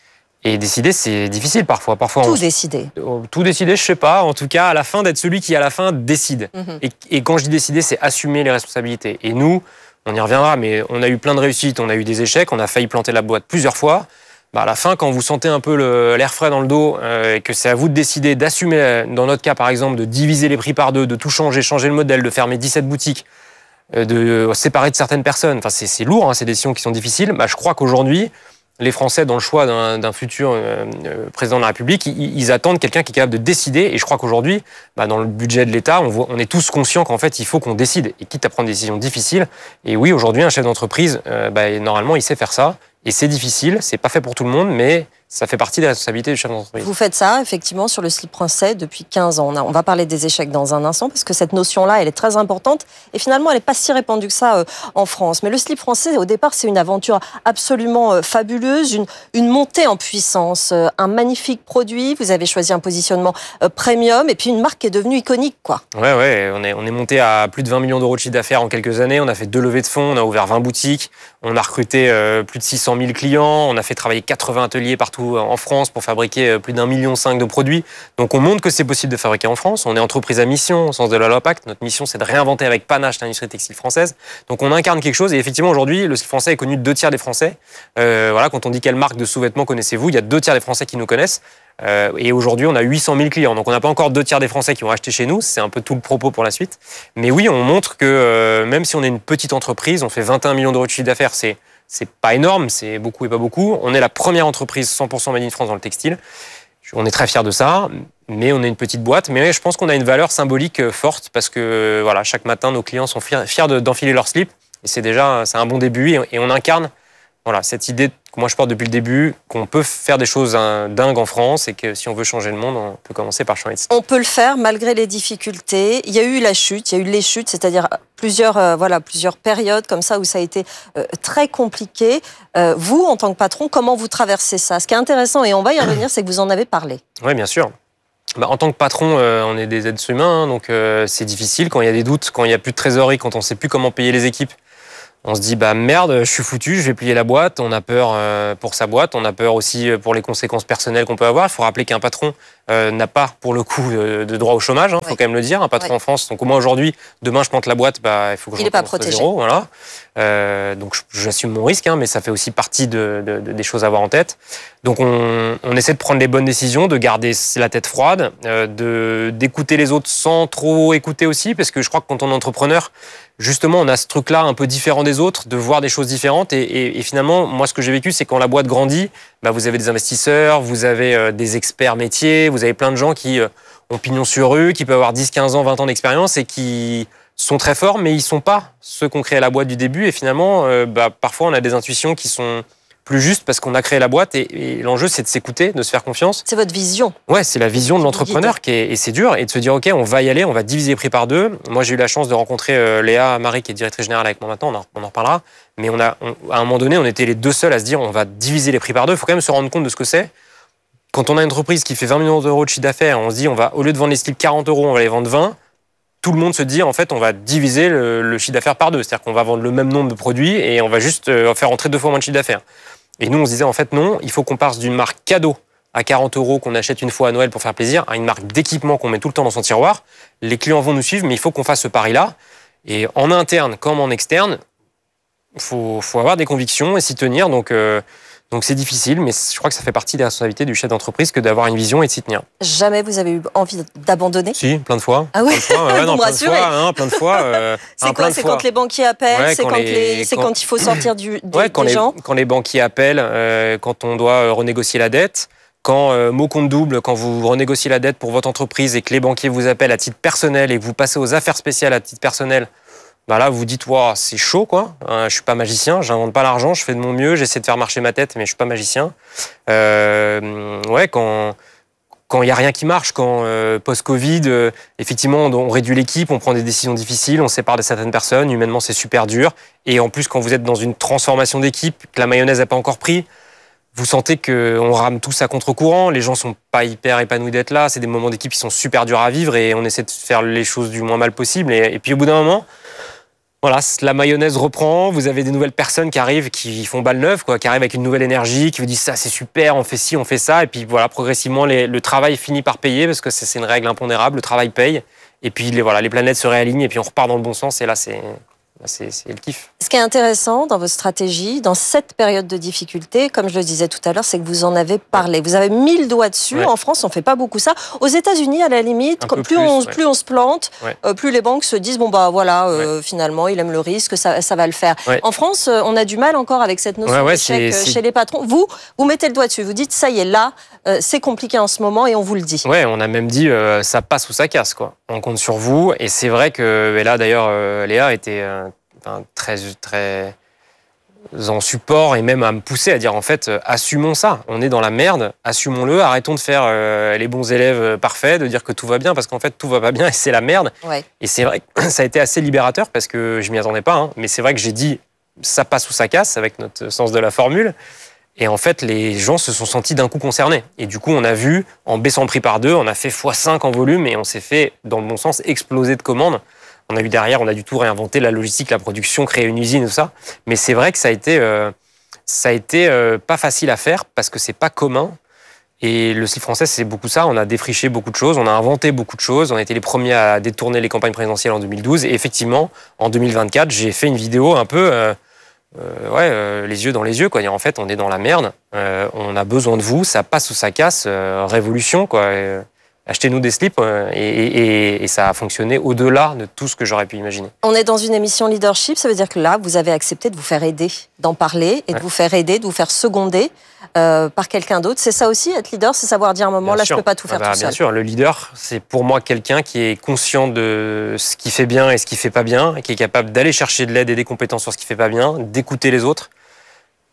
Et décider, c'est difficile parfois. parfois tout on... décider. Tout décider, je sais pas. En tout cas, à la fin, d'être celui qui, à la fin, décide. Mm-hmm. Et, et quand je dis décider, c'est assumer les responsabilités. Et nous, on y reviendra, mais on a eu plein de réussites, on a eu des échecs, on a failli planter la boîte plusieurs fois. Bah, à la fin, quand vous sentez un peu le, l'air frais dans le dos, euh, et que c'est à vous de décider d'assumer, dans notre cas par exemple, de diviser les prix par deux, de tout changer, changer le modèle, de fermer dix-sept boutiques, euh, de séparer de certaines personnes, enfin, c'est, c'est lourd, hein, ces décisions qui sont difficiles. Bah, je crois qu'aujourd'hui, les Français, dans le choix d'un, d'un futur euh, président de la République, ils, ils attendent quelqu'un qui est capable de décider. Et je crois qu'aujourd'hui, bah, dans le budget de l'État, on, voit, on est tous conscients qu'en fait, il faut qu'on décide. Et quitte à prendre des décisions difficiles. Et oui, aujourd'hui, un chef d'entreprise, euh, bah, normalement, il sait faire ça. Et c'est difficile, c'est pas fait pour tout le monde, mais ça fait partie des responsabilités du chef d'entreprise. Vous faites ça, effectivement, sur le slip français depuis quinze ans. On, a, on va parler des échecs dans un instant, parce que cette notion-là, elle est très importante. Et finalement, elle n'est pas si répandue que ça euh, en France. Mais le slip français, au départ, c'est une aventure absolument euh, fabuleuse, une, une montée en puissance, euh, un magnifique produit. Vous avez choisi un positionnement euh, premium, et puis une marque qui est devenue iconique, quoi. Ouais, ouais, on est, on est monté à plus de vingt millions d'euros de chiffre d'affaires en quelques années. On a fait deux levées de fonds, on a ouvert vingt boutiques, on a recruté euh, plus de six cent mille clients, on a fait travailler quatre-vingts ateliers partout en France pour fabriquer plus d'un million cinq de produits. Donc on montre que c'est possible de fabriquer en France. On est entreprise à mission, au sens de la loi Pacte. Notre mission, c'est de réinventer avec panache l'industrie textile française. Donc on incarne quelque chose. Et effectivement, aujourd'hui, le slip français est connu de deux tiers des Français. Euh, voilà, quand on dit quelle marque de sous-vêtements connaissez-vous, il y a deux tiers des Français qui nous connaissent. Euh, et aujourd'hui, on a huit cent mille clients. Donc on n'a pas encore deux tiers des Français qui ont acheté chez nous. C'est un peu tout le propos pour la suite. Mais oui, on montre que euh, même si on est une petite entreprise, on fait vingt et un millions d'euros de chiffre d'affaires. C'est C'est pas énorme, c'est beaucoup et pas beaucoup. On est la première entreprise cent pour cent made in France dans le textile. On est très fiers de ça, mais on est une petite boîte. Mais je pense qu'on a une valeur symbolique forte parce que voilà, chaque matin, nos clients sont fiers, fiers de, d'enfiler leur slip. Et c'est déjà c'est un bon début et, et on incarne voilà, cette idée que moi je porte depuis le début, qu'on peut faire des choses hein, dingues en France et que si on veut changer le monde, on peut commencer par changer de style. On peut le faire malgré les difficultés. Il y a eu la chute, il y a eu les chutes, c'est-à-dire plusieurs, euh, voilà, plusieurs périodes comme ça où ça a été euh, très compliqué. Euh, vous, en tant que patron, comment vous traversez ça? Ce qui est intéressant, et on va y revenir, c'est que vous en avez parlé. Oui, bien sûr. Bah, en tant que patron, euh, on est des êtres humains, hein, donc euh, c'est difficile quand il y a des doutes, quand il n'y a plus de trésorerie, quand on ne sait plus comment payer les équipes. On se dit, bah merde, je suis foutu, je vais plier la boîte. On a peur euh, pour sa boîte, on a peur aussi pour les conséquences personnelles qu'on peut avoir. Il faut rappeler qu'un patron euh, n'a pas, pour le coup, de, de droit au chômage, il hein, faut oui. quand même le dire. Un patron oui. en France, donc au moins aujourd'hui, demain je plante la boîte, bah, il faut que je recommence de zéro. Voilà. Euh, donc j'assume mon risque, hein, mais ça fait aussi partie de, de, de, des choses à avoir en tête. Donc on, on essaie de prendre les bonnes décisions, de garder la tête froide, euh, de, d'écouter les autres sans trop écouter aussi, parce que je crois que quand on est entrepreneur, justement, on a ce truc-là un peu différent des autres, de voir des choses différentes. Et, et, et finalement, moi, ce que j'ai vécu, c'est quand la boîte grandit, bah, vous avez des investisseurs, vous avez euh, des experts métiers, vous avez plein de gens qui euh, ont pignon sur rue, qui peuvent avoir dix, quinze ans, vingt ans d'expérience et qui sont très forts, mais ils ne sont pas ceux qui ont créé la boîte du début. Et finalement, euh, bah, parfois, on a des intuitions qui sont plus justes parce qu'on a créé la boîte. Et, et l'enjeu, c'est de s'écouter, de se faire confiance. C'est votre vision. Ouais, c'est la vision de l'entrepreneur qui est, et c'est dur. Et de se dire, OK, on va y aller, on va diviser les prix par deux. Moi, j'ai eu la chance de rencontrer euh, Léa Marie, qui est directrice générale avec moi maintenant, on en, on en reparlera. Mais on a, on, à un moment donné, on était les deux seuls à se dire, on va diviser les prix par deux. Il faut quand même se rendre compte de ce que c'est. Quand on a une entreprise qui fait vingt millions d'euros de chiffre d'affaires, on se dit, on va, au lieu de vendre les slips quarante euros, on va les vendre vingt. Tout le monde se dit, en fait, on va diviser le, le chiffre d'affaires par deux. C'est-à-dire qu'on va vendre le même nombre de produits et on va juste euh, faire entrer deux fois moins de chiffre d'affaires. Et nous, on se disait, en fait, non, il faut qu'on passe d'une marque cadeau à quarante euros qu'on achète une fois à Noël pour faire plaisir à une marque d'équipement qu'on met tout le temps dans son tiroir. Les clients vont nous suivre, mais il faut qu'on fasse ce pari-là. Et en interne comme en externe, il faut, faut avoir des convictions et s'y tenir. Donc, euh, donc c'est difficile, mais je crois que ça fait partie des responsabilités du chef d'entreprise que d'avoir une vision et de s'y tenir. Jamais vous avez eu envie d'abandonner? Si, plein de fois. Ah oui, plein de fois, ouais, vous non, me plein rassurez. De fois, hein, plein de fois. Euh, c'est quoi? C'est quand les banquiers appellent, ouais, c'est quand, quand, les, c'est quand... quand il faut sortir du, des, ouais, quand des les, gens quand les banquiers appellent, euh, quand on doit renégocier la dette, quand, euh, mot compte double, quand vous renégociez la dette pour votre entreprise et que les banquiers vous appellent à titre personnel et que vous passez aux affaires spéciales à titre personnel, bah là, vous dites, wow, c'est chaud, quoi. Euh, je suis pas magicien, j'invente pas l'argent, je fais de mon mieux, j'essaie de faire marcher ma tête, mais je suis pas magicien. Euh, ouais, quand quand il y a rien qui marche, quand euh, post-Covid, euh, effectivement, on, on réduit l'équipe, on prend des décisions difficiles, on sépare de certaines personnes, humainement, c'est super dur. Et en plus, quand vous êtes dans une transformation d'équipe, que la mayonnaise n'a pas encore pris, vous sentez qu'on rame tous à contre-courant, les gens sont pas hyper épanouis d'être là, c'est des moments d'équipe qui sont super durs à vivre et on essaie de faire les choses du moins mal possible. Et, et puis au bout d'un moment, voilà, la mayonnaise reprend, vous avez des nouvelles personnes qui arrivent, qui font balle neuve, quoi, qui arrivent avec une nouvelle énergie, qui vous disent ça c'est super, on fait ci, on fait ça, et puis voilà, progressivement les, le travail finit par payer parce que c'est, c'est une règle impondérable, le travail paye, et puis les, voilà, les planètes se réalignent et puis on repart dans le bon sens et là c'est... C'est, c'est le kiff. Ce qui est intéressant dans votre stratégie, dans cette période de difficulté, comme je le disais tout à l'heure, c'est que vous en avez parlé. Vous avez mis le doigt dessus. Ouais. En France, on ne fait pas beaucoup ça. Aux États-Unis, à la limite, plus, plus, on, ouais. plus on se plante, ouais. euh, plus les banques se disent bon bah voilà, euh, ouais. finalement, il aime le risque, ça, ça va le faire. Ouais. En France, on a du mal encore avec cette notion ouais, ouais, d'échec c'est, chez c'est... les patrons. Vous, vous mettez le doigt dessus. Vous dites ça y est, là, euh, c'est compliqué en ce moment et on vous le dit. Ouais, on a même dit euh, ça passe ou ça casse, quoi. On compte sur vous et c'est vrai que et là d'ailleurs, euh, Léa était euh, très très en support et même à me pousser à dire en fait euh, assumons ça, on est dans la merde, assumons-le, arrêtons de faire euh, les bons élèves parfaits, de dire que tout va bien parce qu'en fait tout va pas bien et c'est la merde. Ouais. Et c'est vrai que ça a été assez libérateur parce que je m'y attendais pas, hein, mais c'est vrai que j'ai dit ça passe ou ça casse avec notre sens de la formule. Et en fait, les gens se sont sentis d'un coup concernés. Et du coup, on a vu, en baissant le prix par deux, on a fait fois cinq en volume et on s'est fait, dans le bon sens, exploser de commandes. On a eu derrière, on a du tout réinventé la logistique, la production, créer une usine et tout ça. Mais c'est vrai que ça a été, euh, ça a été euh, pas facile à faire parce que c'est pas commun. Et le slip français, c'est beaucoup ça. On a défriché beaucoup de choses, on a inventé beaucoup de choses. On a été les premiers à détourner les campagnes présidentielles en deux mille douze. Et effectivement, en deux mille vingt-quatre, j'ai fait une vidéo un peu, euh, euh, ouais, euh, les yeux dans les yeux, quoi. En fait, on est dans la merde. Euh, on a besoin de vous. Ça passe ou ça casse. Euh, révolution, quoi. Et, achetez-nous des slips euh, et, et, et ça a fonctionné au-delà de tout ce que j'aurais pu imaginer. On est dans une émission leadership, ça veut dire que là, vous avez accepté de vous faire aider, d'en parler et ouais. de vous faire aider, de vous faire seconder euh, par quelqu'un d'autre. C'est ça aussi, être leader, c'est savoir dire à un moment, bien là, sûr. Je ne peux pas tout faire ah bah, tout bien seul. Bien sûr, le leader, c'est pour moi quelqu'un qui est conscient de ce qui fait bien et ce qui ne fait pas bien, et qui est capable d'aller chercher de l'aide et des compétences sur ce qui ne fait pas bien, d'écouter les autres,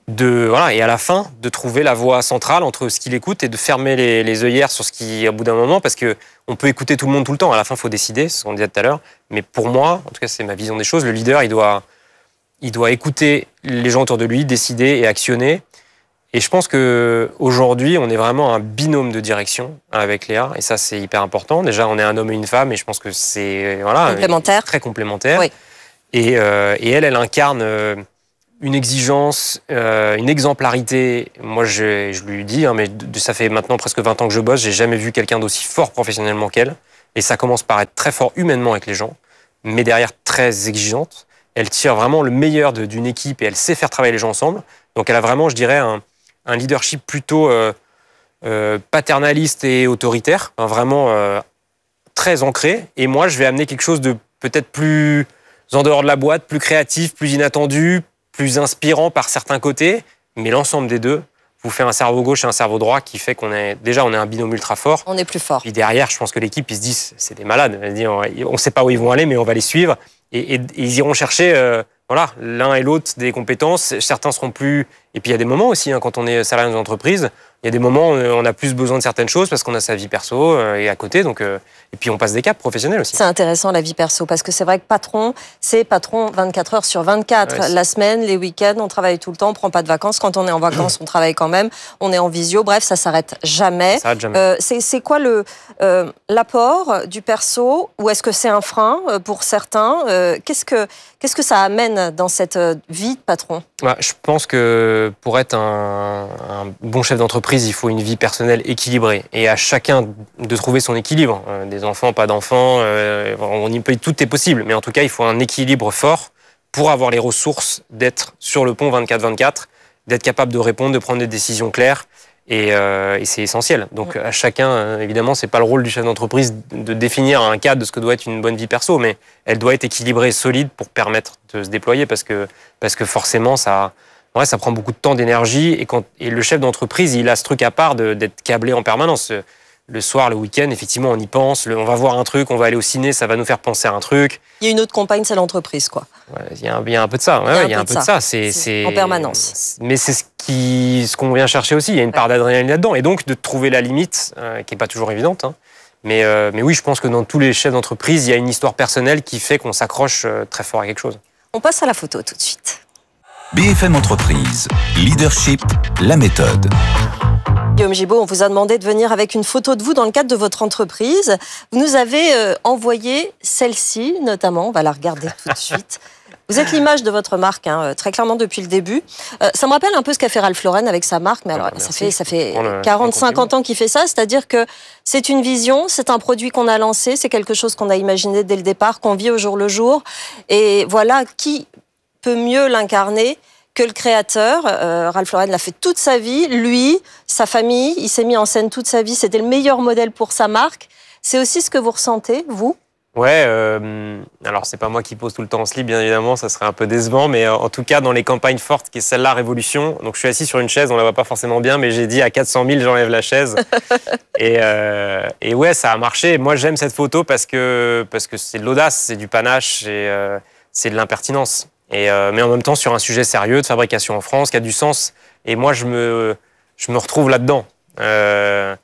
de voilà, et à la fin, de trouver la voie centrale entre ce qu'il écoute et de fermer les, les œillères sur ce qui, au bout d'un moment, parce que on peut écouter tout le monde tout le temps. À la fin, il faut décider, c'est ce qu'on disait tout à l'heure. Mais pour moi, en tout cas, c'est ma vision des choses, le leader, il doit, il doit écouter les gens autour de lui, décider et actionner. Et je pense qu'aujourd'hui, on est vraiment un binôme de direction avec Léa, et ça, c'est hyper important. Déjà, on est un homme et une femme, et je pense que c'est voilà, complémentaire. Très complémentaire. Oui. Et, euh, et elle, elle incarne euh, une exigence, euh, une exemplarité. Moi, je, je lui dis, hein, mais de, ça fait maintenant presque vingt ans que je bosse, j'ai jamais vu quelqu'un d'aussi fort professionnellement qu'elle. Et ça commence par être très fort humainement avec les gens, mais derrière très exigeante. Elle tire vraiment le meilleur de, d'une équipe et elle sait faire travailler les gens ensemble. Donc elle a vraiment, je dirais, un, un leadership plutôt euh, euh, paternaliste et autoritaire, hein, vraiment euh, très ancré. Et moi, je vais amener quelque chose de peut-être plus en dehors de la boîte, plus créatif, plus inattendu, plus inspirant par certains côtés, mais l'ensemble des deux vous fait un cerveau gauche et un cerveau droit qui fait qu'on est déjà on est un binôme ultra fort. On est plus fort. Puis derrière, je pense que l'équipe ils se disent c'est des malades. On ne sait pas où ils vont aller, mais on va les suivre et, et, et ils iront chercher euh, voilà l'un et l'autre des compétences. Certains seront plus. Et puis il y a des moments aussi hein, quand on est salarié dans une entreprise, il y a des moments où on a plus besoin de certaines choses parce qu'on a sa vie perso euh, et à côté. Donc euh, et puis on passe des caps professionnels aussi. C'est intéressant la vie perso parce que c'est vrai que patron, c'est patron vingt-quatre heures sur vingt-quatre. Ouais, la semaine, les week-ends, on travaille tout le temps, on prend pas de vacances. Quand on est en vacances, on travaille quand même. On est en visio. Bref, ça s'arrête jamais. Ça s'arrête jamais. Euh, c'est, c'est quoi le euh, l'apport du perso ou est-ce que c'est un frein pour certains euh, Qu'est-ce que qu'est-ce que ça amène dans cette vie de patron? Ouais, je pense que pour être un, un bon chef d'entreprise, il faut une vie personnelle équilibrée. Et à chacun de trouver son équilibre. Euh, des enfants, pas d'enfants, euh, on y peut, tout est possible. Mais en tout cas, il faut un équilibre fort pour avoir les ressources d'être sur le pont vingt-quatre vingt-quatre, d'être capable de répondre, de prendre des décisions claires. Et, euh, et c'est essentiel. Donc à chacun, euh, évidemment, c'est pas le rôle du chef d'entreprise de définir un cadre de ce que doit être une bonne vie perso, mais elle doit être équilibrée, solide pour permettre de se déployer parce que, parce que forcément, ça, ouais, ça prend beaucoup de temps, d'énergie. Et, quand, et le chef d'entreprise, il a ce truc à part de, d'être câblé en permanence. Le soir, le week-end, effectivement, on y pense. Le, on va voir un truc, on va aller au ciné, ça va nous faire penser à un truc. Il y a une autre compagne, c'est l'entreprise, quoi. Ouais, il y a un, il y a un peu de ça. Ouais, il y a un peu de ça. C'est, c'est, en permanence. Mais c'est ce, qui, ce qu'on vient chercher aussi. Il y a une part d'adrénaline là-dedans. Et donc, de trouver la limite, euh, qui n'est pas toujours évidente. Hein. Mais, euh, mais oui, je pense que dans tous les chefs d'entreprise, il y a une histoire personnelle qui fait qu'on s'accroche euh, très fort à quelque chose. On passe à la photo tout de suite. B F M Entreprise, Leadership, la méthode. Guillaume Gibaud, on vous a demandé de venir avec une photo de vous dans le cadre de votre entreprise. Vous nous avez euh, envoyé celle-ci, notamment. On va la regarder tout de suite. Vous êtes l'image de votre marque, hein, très clairement depuis le début. Euh, ça me rappelle un peu ce qu'a fait Ralph Lauren avec sa marque, mais alors ah, ça fait, ça fait le, quarante, cinquante ans qu'il fait ça, c'est-à-dire que c'est une vision, c'est un produit qu'on a lancé, c'est quelque chose qu'on a imaginé dès le départ, qu'on vit au jour le jour. Et voilà, qui peut mieux l'incarner que le créateur. euh, Ralph Lauren l'a fait toute sa vie, lui, sa famille, il s'est mis en scène toute sa vie, c'était le meilleur modèle pour sa marque. C'est aussi ce que vous ressentez, vous ? Ouais, euh, alors c'est pas moi qui pose tout le temps en slip, bien évidemment, ça serait un peu décevant, mais en tout cas, dans les campagnes fortes, qui est celle-là, Révolution, donc je suis assis sur une chaise, on la voit pas forcément bien, mais j'ai dit à quatre cent mille, j'enlève la chaise. et, euh, et ouais, ça a marché. Moi, j'aime cette photo parce que, parce que c'est de l'audace, c'est du panache, et, euh, c'est de l'impertinence. Et, euh, mais en même temps, sur un sujet sérieux de fabrication en France, qui a du sens. Et moi, je me, je me retrouve là-dedans. Euh,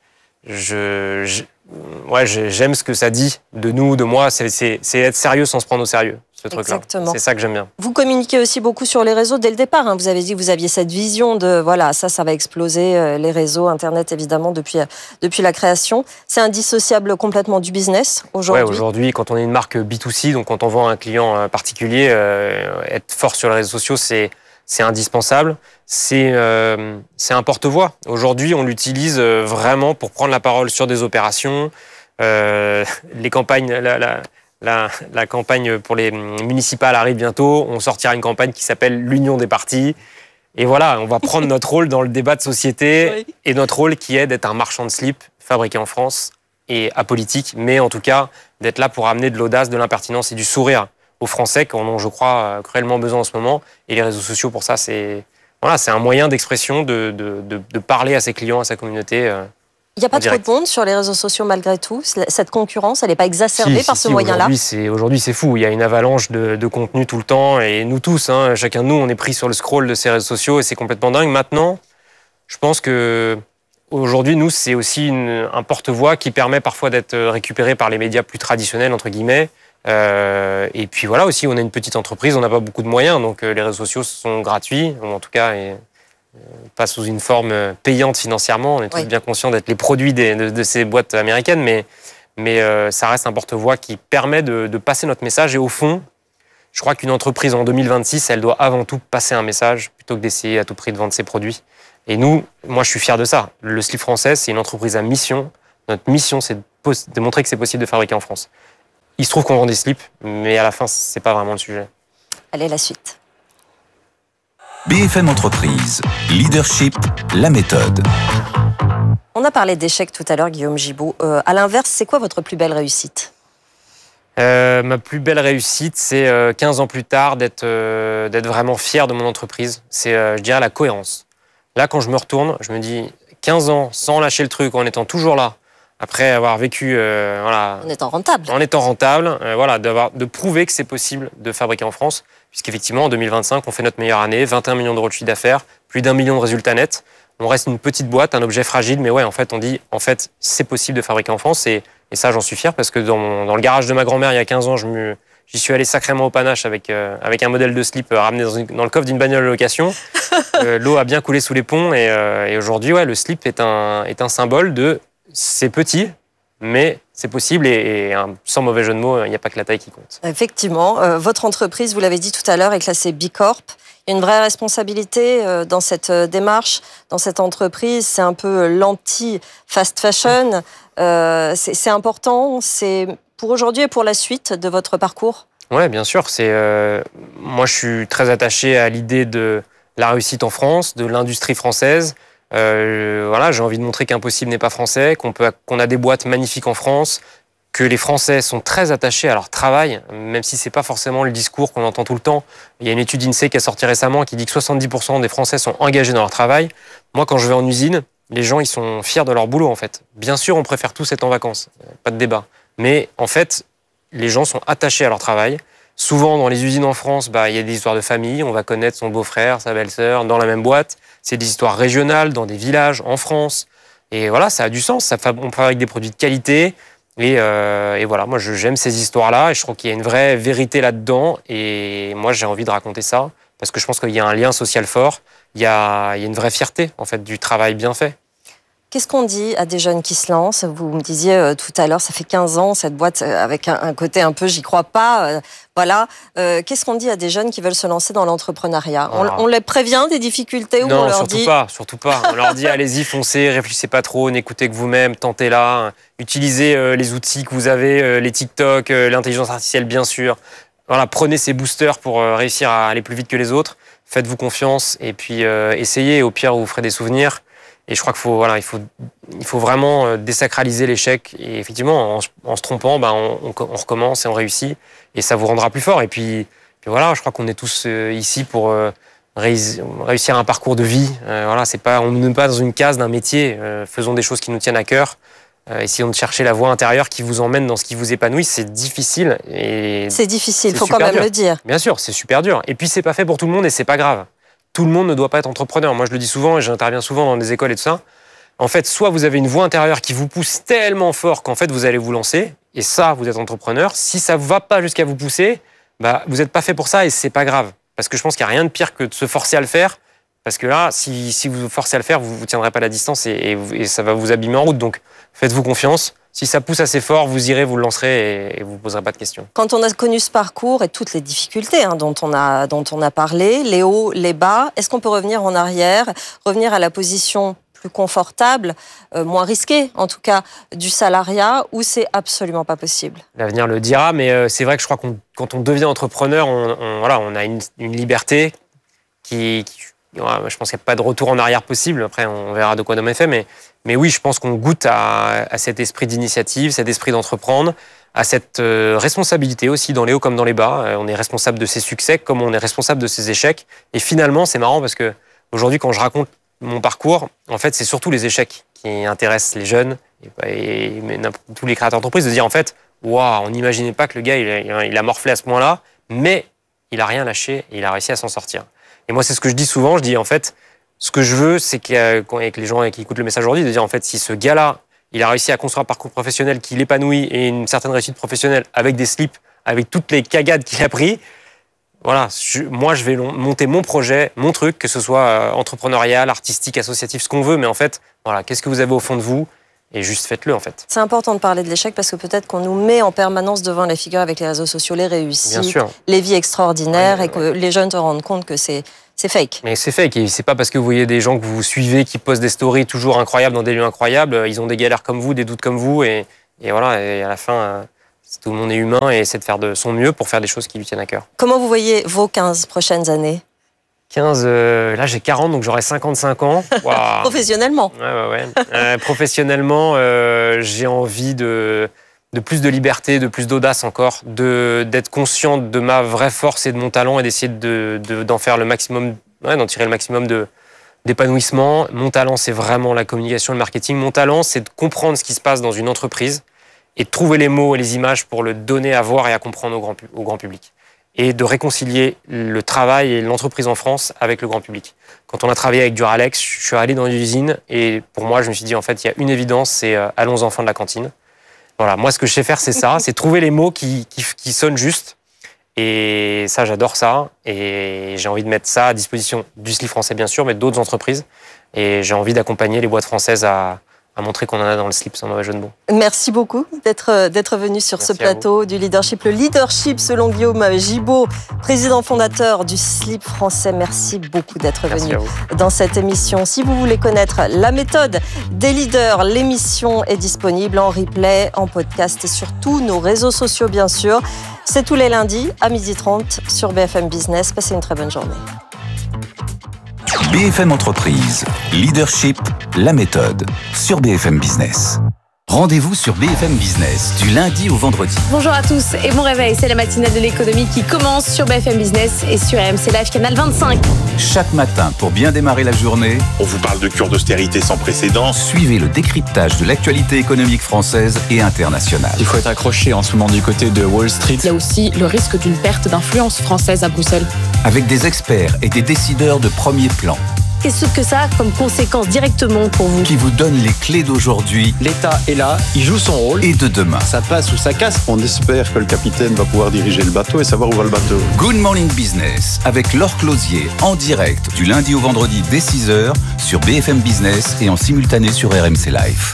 je, je, ouais, j'aime ce que ça dit de nous, de moi. C'est, c'est, c'est être sérieux sans se prendre au sérieux, ce truc-là. Exactement. C'est ça que j'aime bien. Vous communiquez aussi beaucoup sur les réseaux dès le départ. Hein. Vous avez dit que vous aviez cette vision de, voilà, ça, ça va exploser, euh, les réseaux, Internet, évidemment, depuis, euh, depuis la création. C'est indissociable complètement du business aujourd'hui. Ouais, aujourd'hui, quand on est une marque B deux C, donc quand on vend à un client particulier, euh, être fort sur les réseaux sociaux, c'est, c'est indispensable. C'est, euh, c'est un porte-voix. Aujourd'hui, on l'utilise vraiment pour prendre la parole sur des opérations. Euh, les campagnes... La, la, La, la campagne pour les municipales arrive bientôt. On sortira une campagne qui s'appelle l'Union des partis. Et voilà, on va prendre notre rôle dans le débat de société oui. et notre rôle qui est d'être un marchand de slip fabriqué en France et apolitique, mais en tout cas d'être là pour amener de l'audace, de l'impertinence et du sourire aux Français qui en ont, je crois, cruellement besoin en ce moment. Et les réseaux sociaux, pour ça, c'est, voilà, c'est un moyen d'expression, de, de, de, de parler à ses clients, à sa communauté. Il n'y a pas trop de monde sur les réseaux sociaux malgré tout. Cette concurrence, elle n'est pas exacerbée si, par si, ce si, moyen-là. Aujourd'hui, c'est, aujourd'hui, c'est fou. Il y a une avalanche de, de contenu tout le temps. Et nous tous, hein, chacun de nous, on est pris sur le scroll de ces réseaux sociaux et c'est complètement dingue. Maintenant, je pense que aujourd'hui, nous, c'est aussi une, un porte-voix qui permet parfois d'être récupéré par les médias plus traditionnels, entre guillemets. Euh, et puis voilà, aussi, on est une petite entreprise, on n'a pas beaucoup de moyens. Donc euh, les réseaux sociaux sont gratuits, ou en tout cas... Et, pas sous une forme payante financièrement. On est tous oui. bien conscients d'être les produits des, de, de ces boîtes américaines, mais, mais euh, ça reste un porte-voix qui permet de, de passer notre message. Et au fond, je crois qu'une entreprise en deux mille vingt-six, elle doit avant tout passer un message plutôt que d'essayer à tout prix de vendre ses produits. Et nous, moi, je suis fier de ça. Le slip français, c'est une entreprise à mission. Notre mission, c'est de, pos- de montrer que c'est possible de fabriquer en France. Il se trouve qu'on vend des slips, mais à la fin, c'est pas vraiment le sujet. Allez, la suite. B F M Entreprise, leadership, la méthode. On a parlé d'échecs tout à l'heure, Guillaume Gibaud. Euh, à l'inverse, c'est quoi votre plus belle réussite ? euh, Ma plus belle réussite, c'est euh, quinze ans plus tard d'être, euh, d'être vraiment fier de mon entreprise. C'est, euh, je dirais, la cohérence. Là, quand je me retourne, je me dis quinze ans sans lâcher le truc, en étant toujours là, après avoir vécu... Euh, voilà, en étant rentable. En étant rentable, euh, voilà, d'avoir, de prouver que c'est possible de fabriquer en France. Puisqu'effectivement, en deux mille vingt-cinq, on fait notre meilleure année, vingt et un millions d'euros de chiffre d'affaires, plus d'un million de résultats nets. On reste une petite boîte, un objet fragile, mais ouais, en fait, on dit, en fait, c'est possible de fabriquer en France. Et, et ça, j'en suis fier, parce que dans, mon, dans le garage de ma grand-mère, il y a quinze ans, je me, j'y suis allé sacrément au panache avec, euh, avec un modèle de slip euh, ramené dans, une, dans le coffre d'une bagnole de location. euh, l'eau a bien coulé sous les ponts, et, euh, et aujourd'hui, ouais, le slip est un, est un symbole de c'est petit, mais c'est possible et, et sans mauvais jeu de mots, il n'y a pas que la taille qui compte. Effectivement, euh, votre entreprise, vous l'avez dit tout à l'heure, est classée B Corp. Il y a une vraie responsabilité euh, dans cette démarche, dans cette entreprise. C'est un peu l'anti-fast fashion. Euh, c'est, c'est important, c'est pour aujourd'hui et pour la suite de votre parcours ? Oui, bien sûr. C'est, euh, moi, je suis très attaché à l'idée de la réussite en France, de l'industrie française. Euh, voilà, j'ai envie de montrer qu'impossible n'est pas français, qu'on peut, qu'on a des boîtes magnifiques en France, que les Français sont très attachés à leur travail, même si c'est pas forcément le discours qu'on entend tout le temps. Il y a une étude INSEE qui est sortie récemment qui dit que soixante-dix pour cent des Français sont engagés dans leur travail. Moi, quand je vais en usine, les gens ils sont fiers de leur boulot en fait. Bien sûr, on préfère tous être en vacances, pas de débat. Mais en fait, les gens sont attachés à leur travail. Souvent, dans les usines en France, bah, il y a des histoires de famille. On va connaître son beau-frère, sa belle-sœur dans la même boîte. C'est des histoires régionales dans des villages en France. Et voilà, ça a du sens. Ça, on fabrique des produits de qualité. Et, euh, et voilà, moi, je, j'aime ces histoires-là. Et je trouve qu'il y a une vraie vérité là-dedans. Et moi, j'ai envie de raconter ça. Parce que je pense qu'il y a un lien social fort. Il y a, il y a une vraie fierté, en fait, du travail bien fait. Qu'est-ce qu'on dit à des jeunes qui se lancent ? Vous me disiez euh, tout à l'heure, ça fait quinze ans, cette boîte, euh, avec un, un côté un peu « j'y crois pas euh, ». Voilà. Euh, qu'est-ce qu'on dit à des jeunes qui veulent se lancer dans l'entrepreneuriat ? on, on les prévient des difficultés ou non, on leur surtout dit... pas, surtout pas. On leur dit « allez-y, foncez, réfléchissez pas trop, n'écoutez que vous-même, tentez-la, utilisez euh, les outils que vous avez, euh, les TikTok, euh, l'intelligence artificielle, bien sûr. Voilà, prenez ces boosters pour euh, réussir à aller plus vite que les autres. Faites-vous confiance et puis euh, essayez. Au pire, vous ferez des souvenirs. » Et je crois qu'il faut, voilà, il faut, il faut vraiment désacraliser l'échec. Et effectivement, en, en se trompant, ben, on, on, on recommence et on réussit. Et ça vous rendra plus fort. Et puis, puis voilà, je crois qu'on est tous euh, ici pour euh, réussir un parcours de vie. Euh, voilà, c'est pas, on n'est pas dans une case d'un métier. Euh, faisons des choses qui nous tiennent à cœur. Euh, essayons de chercher la voie intérieure qui vous emmène dans ce qui vous épanouit. C'est difficile. Et c'est difficile, il faut quand même dur. le dire. Bien sûr, c'est super dur. Et puis, c'est pas fait pour tout le monde et c'est pas grave. Tout le monde ne doit pas être entrepreneur. Moi, je le dis souvent et j'interviens souvent dans des écoles et tout ça. En fait, soit vous avez une voix intérieure qui vous pousse tellement fort qu'en fait, vous allez vous lancer. Et ça, vous êtes entrepreneur. Si ça ne va pas jusqu'à vous pousser, bah, vous n'êtes pas fait pour ça et c'est pas grave. Parce que je pense qu'il n'y a rien de pire que de se forcer à le faire. Parce que là, si, si vous vous forcez à le faire, vous ne tiendrez pas la distance et, et, et ça va vous abîmer en route. Donc, faites-vous confiance. Si ça pousse assez fort, vous irez, vous le lancerez et, et vous ne poserez pas de questions. Quand on a connu ce parcours et toutes les difficultés hein, dont, on a, dont on a parlé, les hauts, les bas, est-ce qu'on peut revenir en arrière, revenir à la position plus confortable, euh, moins risquée en tout cas, du salariat, ou c'est absolument pas possible ? L'avenir le dira, mais euh, c'est vrai que je crois que quand on devient entrepreneur, on, on, voilà, on a une, une liberté qui... qui je pense qu'il n'y a pas de retour en arrière possible. Après, on verra de quoi demain est fait. Mais, mais oui, je pense qu'on goûte à, à cet esprit d'initiative, cet esprit d'entreprendre, à cette euh, responsabilité aussi dans les hauts comme dans les bas. Euh, on est responsable de ses succès comme on est responsable de ses échecs. Et finalement, c'est marrant parce que aujourd'hui, quand je raconte mon parcours, en fait, c'est surtout les échecs qui intéresse les jeunes et, et tous les créateurs d'entreprise, de dire en fait, waouh, on n'imaginait pas que le gars il a, il a morflé à ce point-là, mais il a rien lâché et il a réussi à s'en sortir. Et moi, c'est ce que je dis souvent. Je dis en fait, ce que je veux, c'est qu'avec les gens qui écoutent le message aujourd'hui, de dire en fait, si ce gars-là, il a réussi à construire un parcours professionnel qui l'épanouit et une certaine réussite professionnelle avec des slips, avec toutes les cagades qu'il a pris, voilà, je, moi, je vais monter mon projet, mon truc, que ce soit entrepreneurial, artistique, associatif, ce qu'on veut, mais en fait, voilà, qu'est-ce que vous avez au fond de vous ? Et juste faites-le, en fait. C'est important de parler de l'échec parce que peut-être qu'on nous met en permanence devant les figures avec les réseaux sociaux, les réussites, les vies extraordinaires, ouais, et que ouais. les jeunes se rendent compte que c'est, c'est fake. Mais c'est fake. Et c'est pas parce que vous voyez des gens que vous suivez qui postent des stories toujours incroyables dans des lieux incroyables, ils ont des galères comme vous, des doutes comme vous, et, et voilà, et à la fin, tout le monde est humain et essaie de faire de son mieux pour faire des choses qui lui tiennent à cœur. Comment vous voyez vos quinze prochaines années ? quinze, euh, là j'ai quarante, donc j'aurai cinquante-cinq ans. Wow. Professionnellement. Ouais, ouais, ouais. Euh, professionnellement, euh, j'ai envie de, de plus de liberté, de plus d'audace encore, de, d'être conscient de ma vraie force et de mon talent et d'essayer de, de, d'en faire le maximum, ouais, d'en tirer le maximum de, d'épanouissement. Mon talent, c'est vraiment la communication et le marketing. Mon talent, c'est de comprendre ce qui se passe dans une entreprise et de trouver les mots et les images pour le donner à voir et à comprendre au grand, au grand public. Et de réconcilier le travail et l'entreprise en France avec le grand public. Quand on a travaillé avec Duralex, je suis allé dans l'usine et pour moi, je me suis dit, en fait, il y a une évidence, c'est euh, allons enfants de la cantine. Voilà, moi, ce que je sais faire, c'est ça, c'est trouver les mots qui, qui, qui sonnent juste. Et ça, j'adore ça. Et j'ai envie de mettre ça à disposition du slip français, bien sûr, mais d'autres entreprises. Et j'ai envie d'accompagner les boîtes françaises à... à montrer qu'on en a dans le slip, sans mauvais jeu de mots. Merci beaucoup d'être, d'être venu sur Merci ce plateau du leadership. Le leadership, selon Guillaume Gibaud, président fondateur du slip français. Merci beaucoup d'être Merci venu dans cette émission. Si vous voulez connaître la méthode des leaders, l'émission est disponible en replay, en podcast et sur tous nos réseaux sociaux, bien sûr. C'est tous les lundis à midi trente sur B F M Business. Passez une très bonne journée. B F M Entreprise, Leadership, la méthode, sur B F M Business. Rendez-vous sur B F M Business, du lundi au vendredi. Bonjour à tous et bon réveil, c'est la matinale de l'économie qui commence sur B F M Business et sur R M C Live, canal vingt-cinq. Chaque matin, pour bien démarrer la journée, on vous parle de cure d'austérité sans précédent. Suivez le décryptage de l'actualité économique française et internationale. Il faut être accroché en ce moment du côté de Wall Street. Il y a aussi le risque d'une perte d'influence française à Bruxelles. Avec des experts et des décideurs de premier plan. Qu'est-ce que ça a comme conséquence directement pour vous ? Qui vous donne les clés d'aujourd'hui. L'État est là, il joue son rôle. Et de demain. Ça passe ou ça casse. On espère que le capitaine va pouvoir diriger le bateau et savoir où va le bateau. Good Morning Business avec Laure Closier en direct du lundi au vendredi dès six heures sur B F M Business et en simultané sur R M C Live.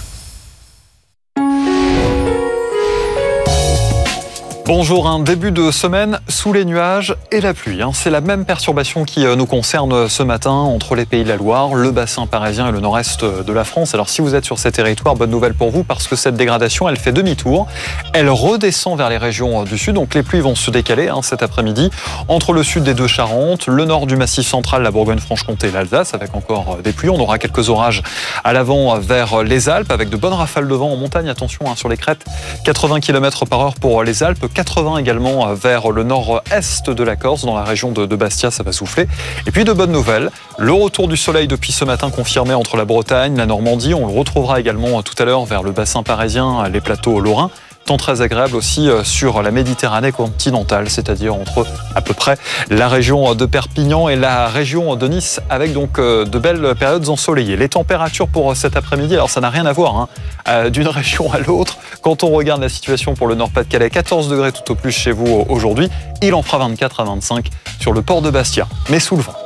Bonjour, un début de semaine sous les nuages et la pluie. C'est la même perturbation qui nous concerne ce matin entre les Pays de la Loire, le bassin parisien et le nord-est de la France. Alors si vous êtes sur ces territoires, bonne nouvelle pour vous parce que cette dégradation, elle fait demi-tour. Elle redescend vers les régions du sud, donc les pluies vont se décaler hein, cet après-midi entre le sud des Deux-Charentes, le nord du Massif central, la Bourgogne-Franche-Comté et l'Alsace avec encore des pluies. On aura quelques orages à l'avant vers les Alpes avec de bonnes rafales de vent en montagne. Attention hein, sur les crêtes, quatre-vingts kilomètres par heure pour les Alpes. quatre-vingts également vers le nord-est de la Corse, dans la région de, de Bastia, ça va souffler. Et puis de bonnes nouvelles, le retour du soleil depuis ce matin confirmé entre la Bretagne, la Normandie. On le retrouvera également tout à l'heure vers le bassin parisien, les plateaux lorrains. Temps très agréable aussi sur la Méditerranée continentale, c'est-à-dire entre à peu près la région de Perpignan et la région de Nice, avec donc de belles périodes ensoleillées. Les températures pour cet après-midi, alors ça n'a rien à voir hein, d'une région à l'autre. Quand on regarde la situation pour le Nord-Pas-de-Calais, quatorze degrés tout au plus chez vous aujourd'hui. Il en fera vingt-quatre à vingt-cinq sur le port de Bastia, mais sous le vent.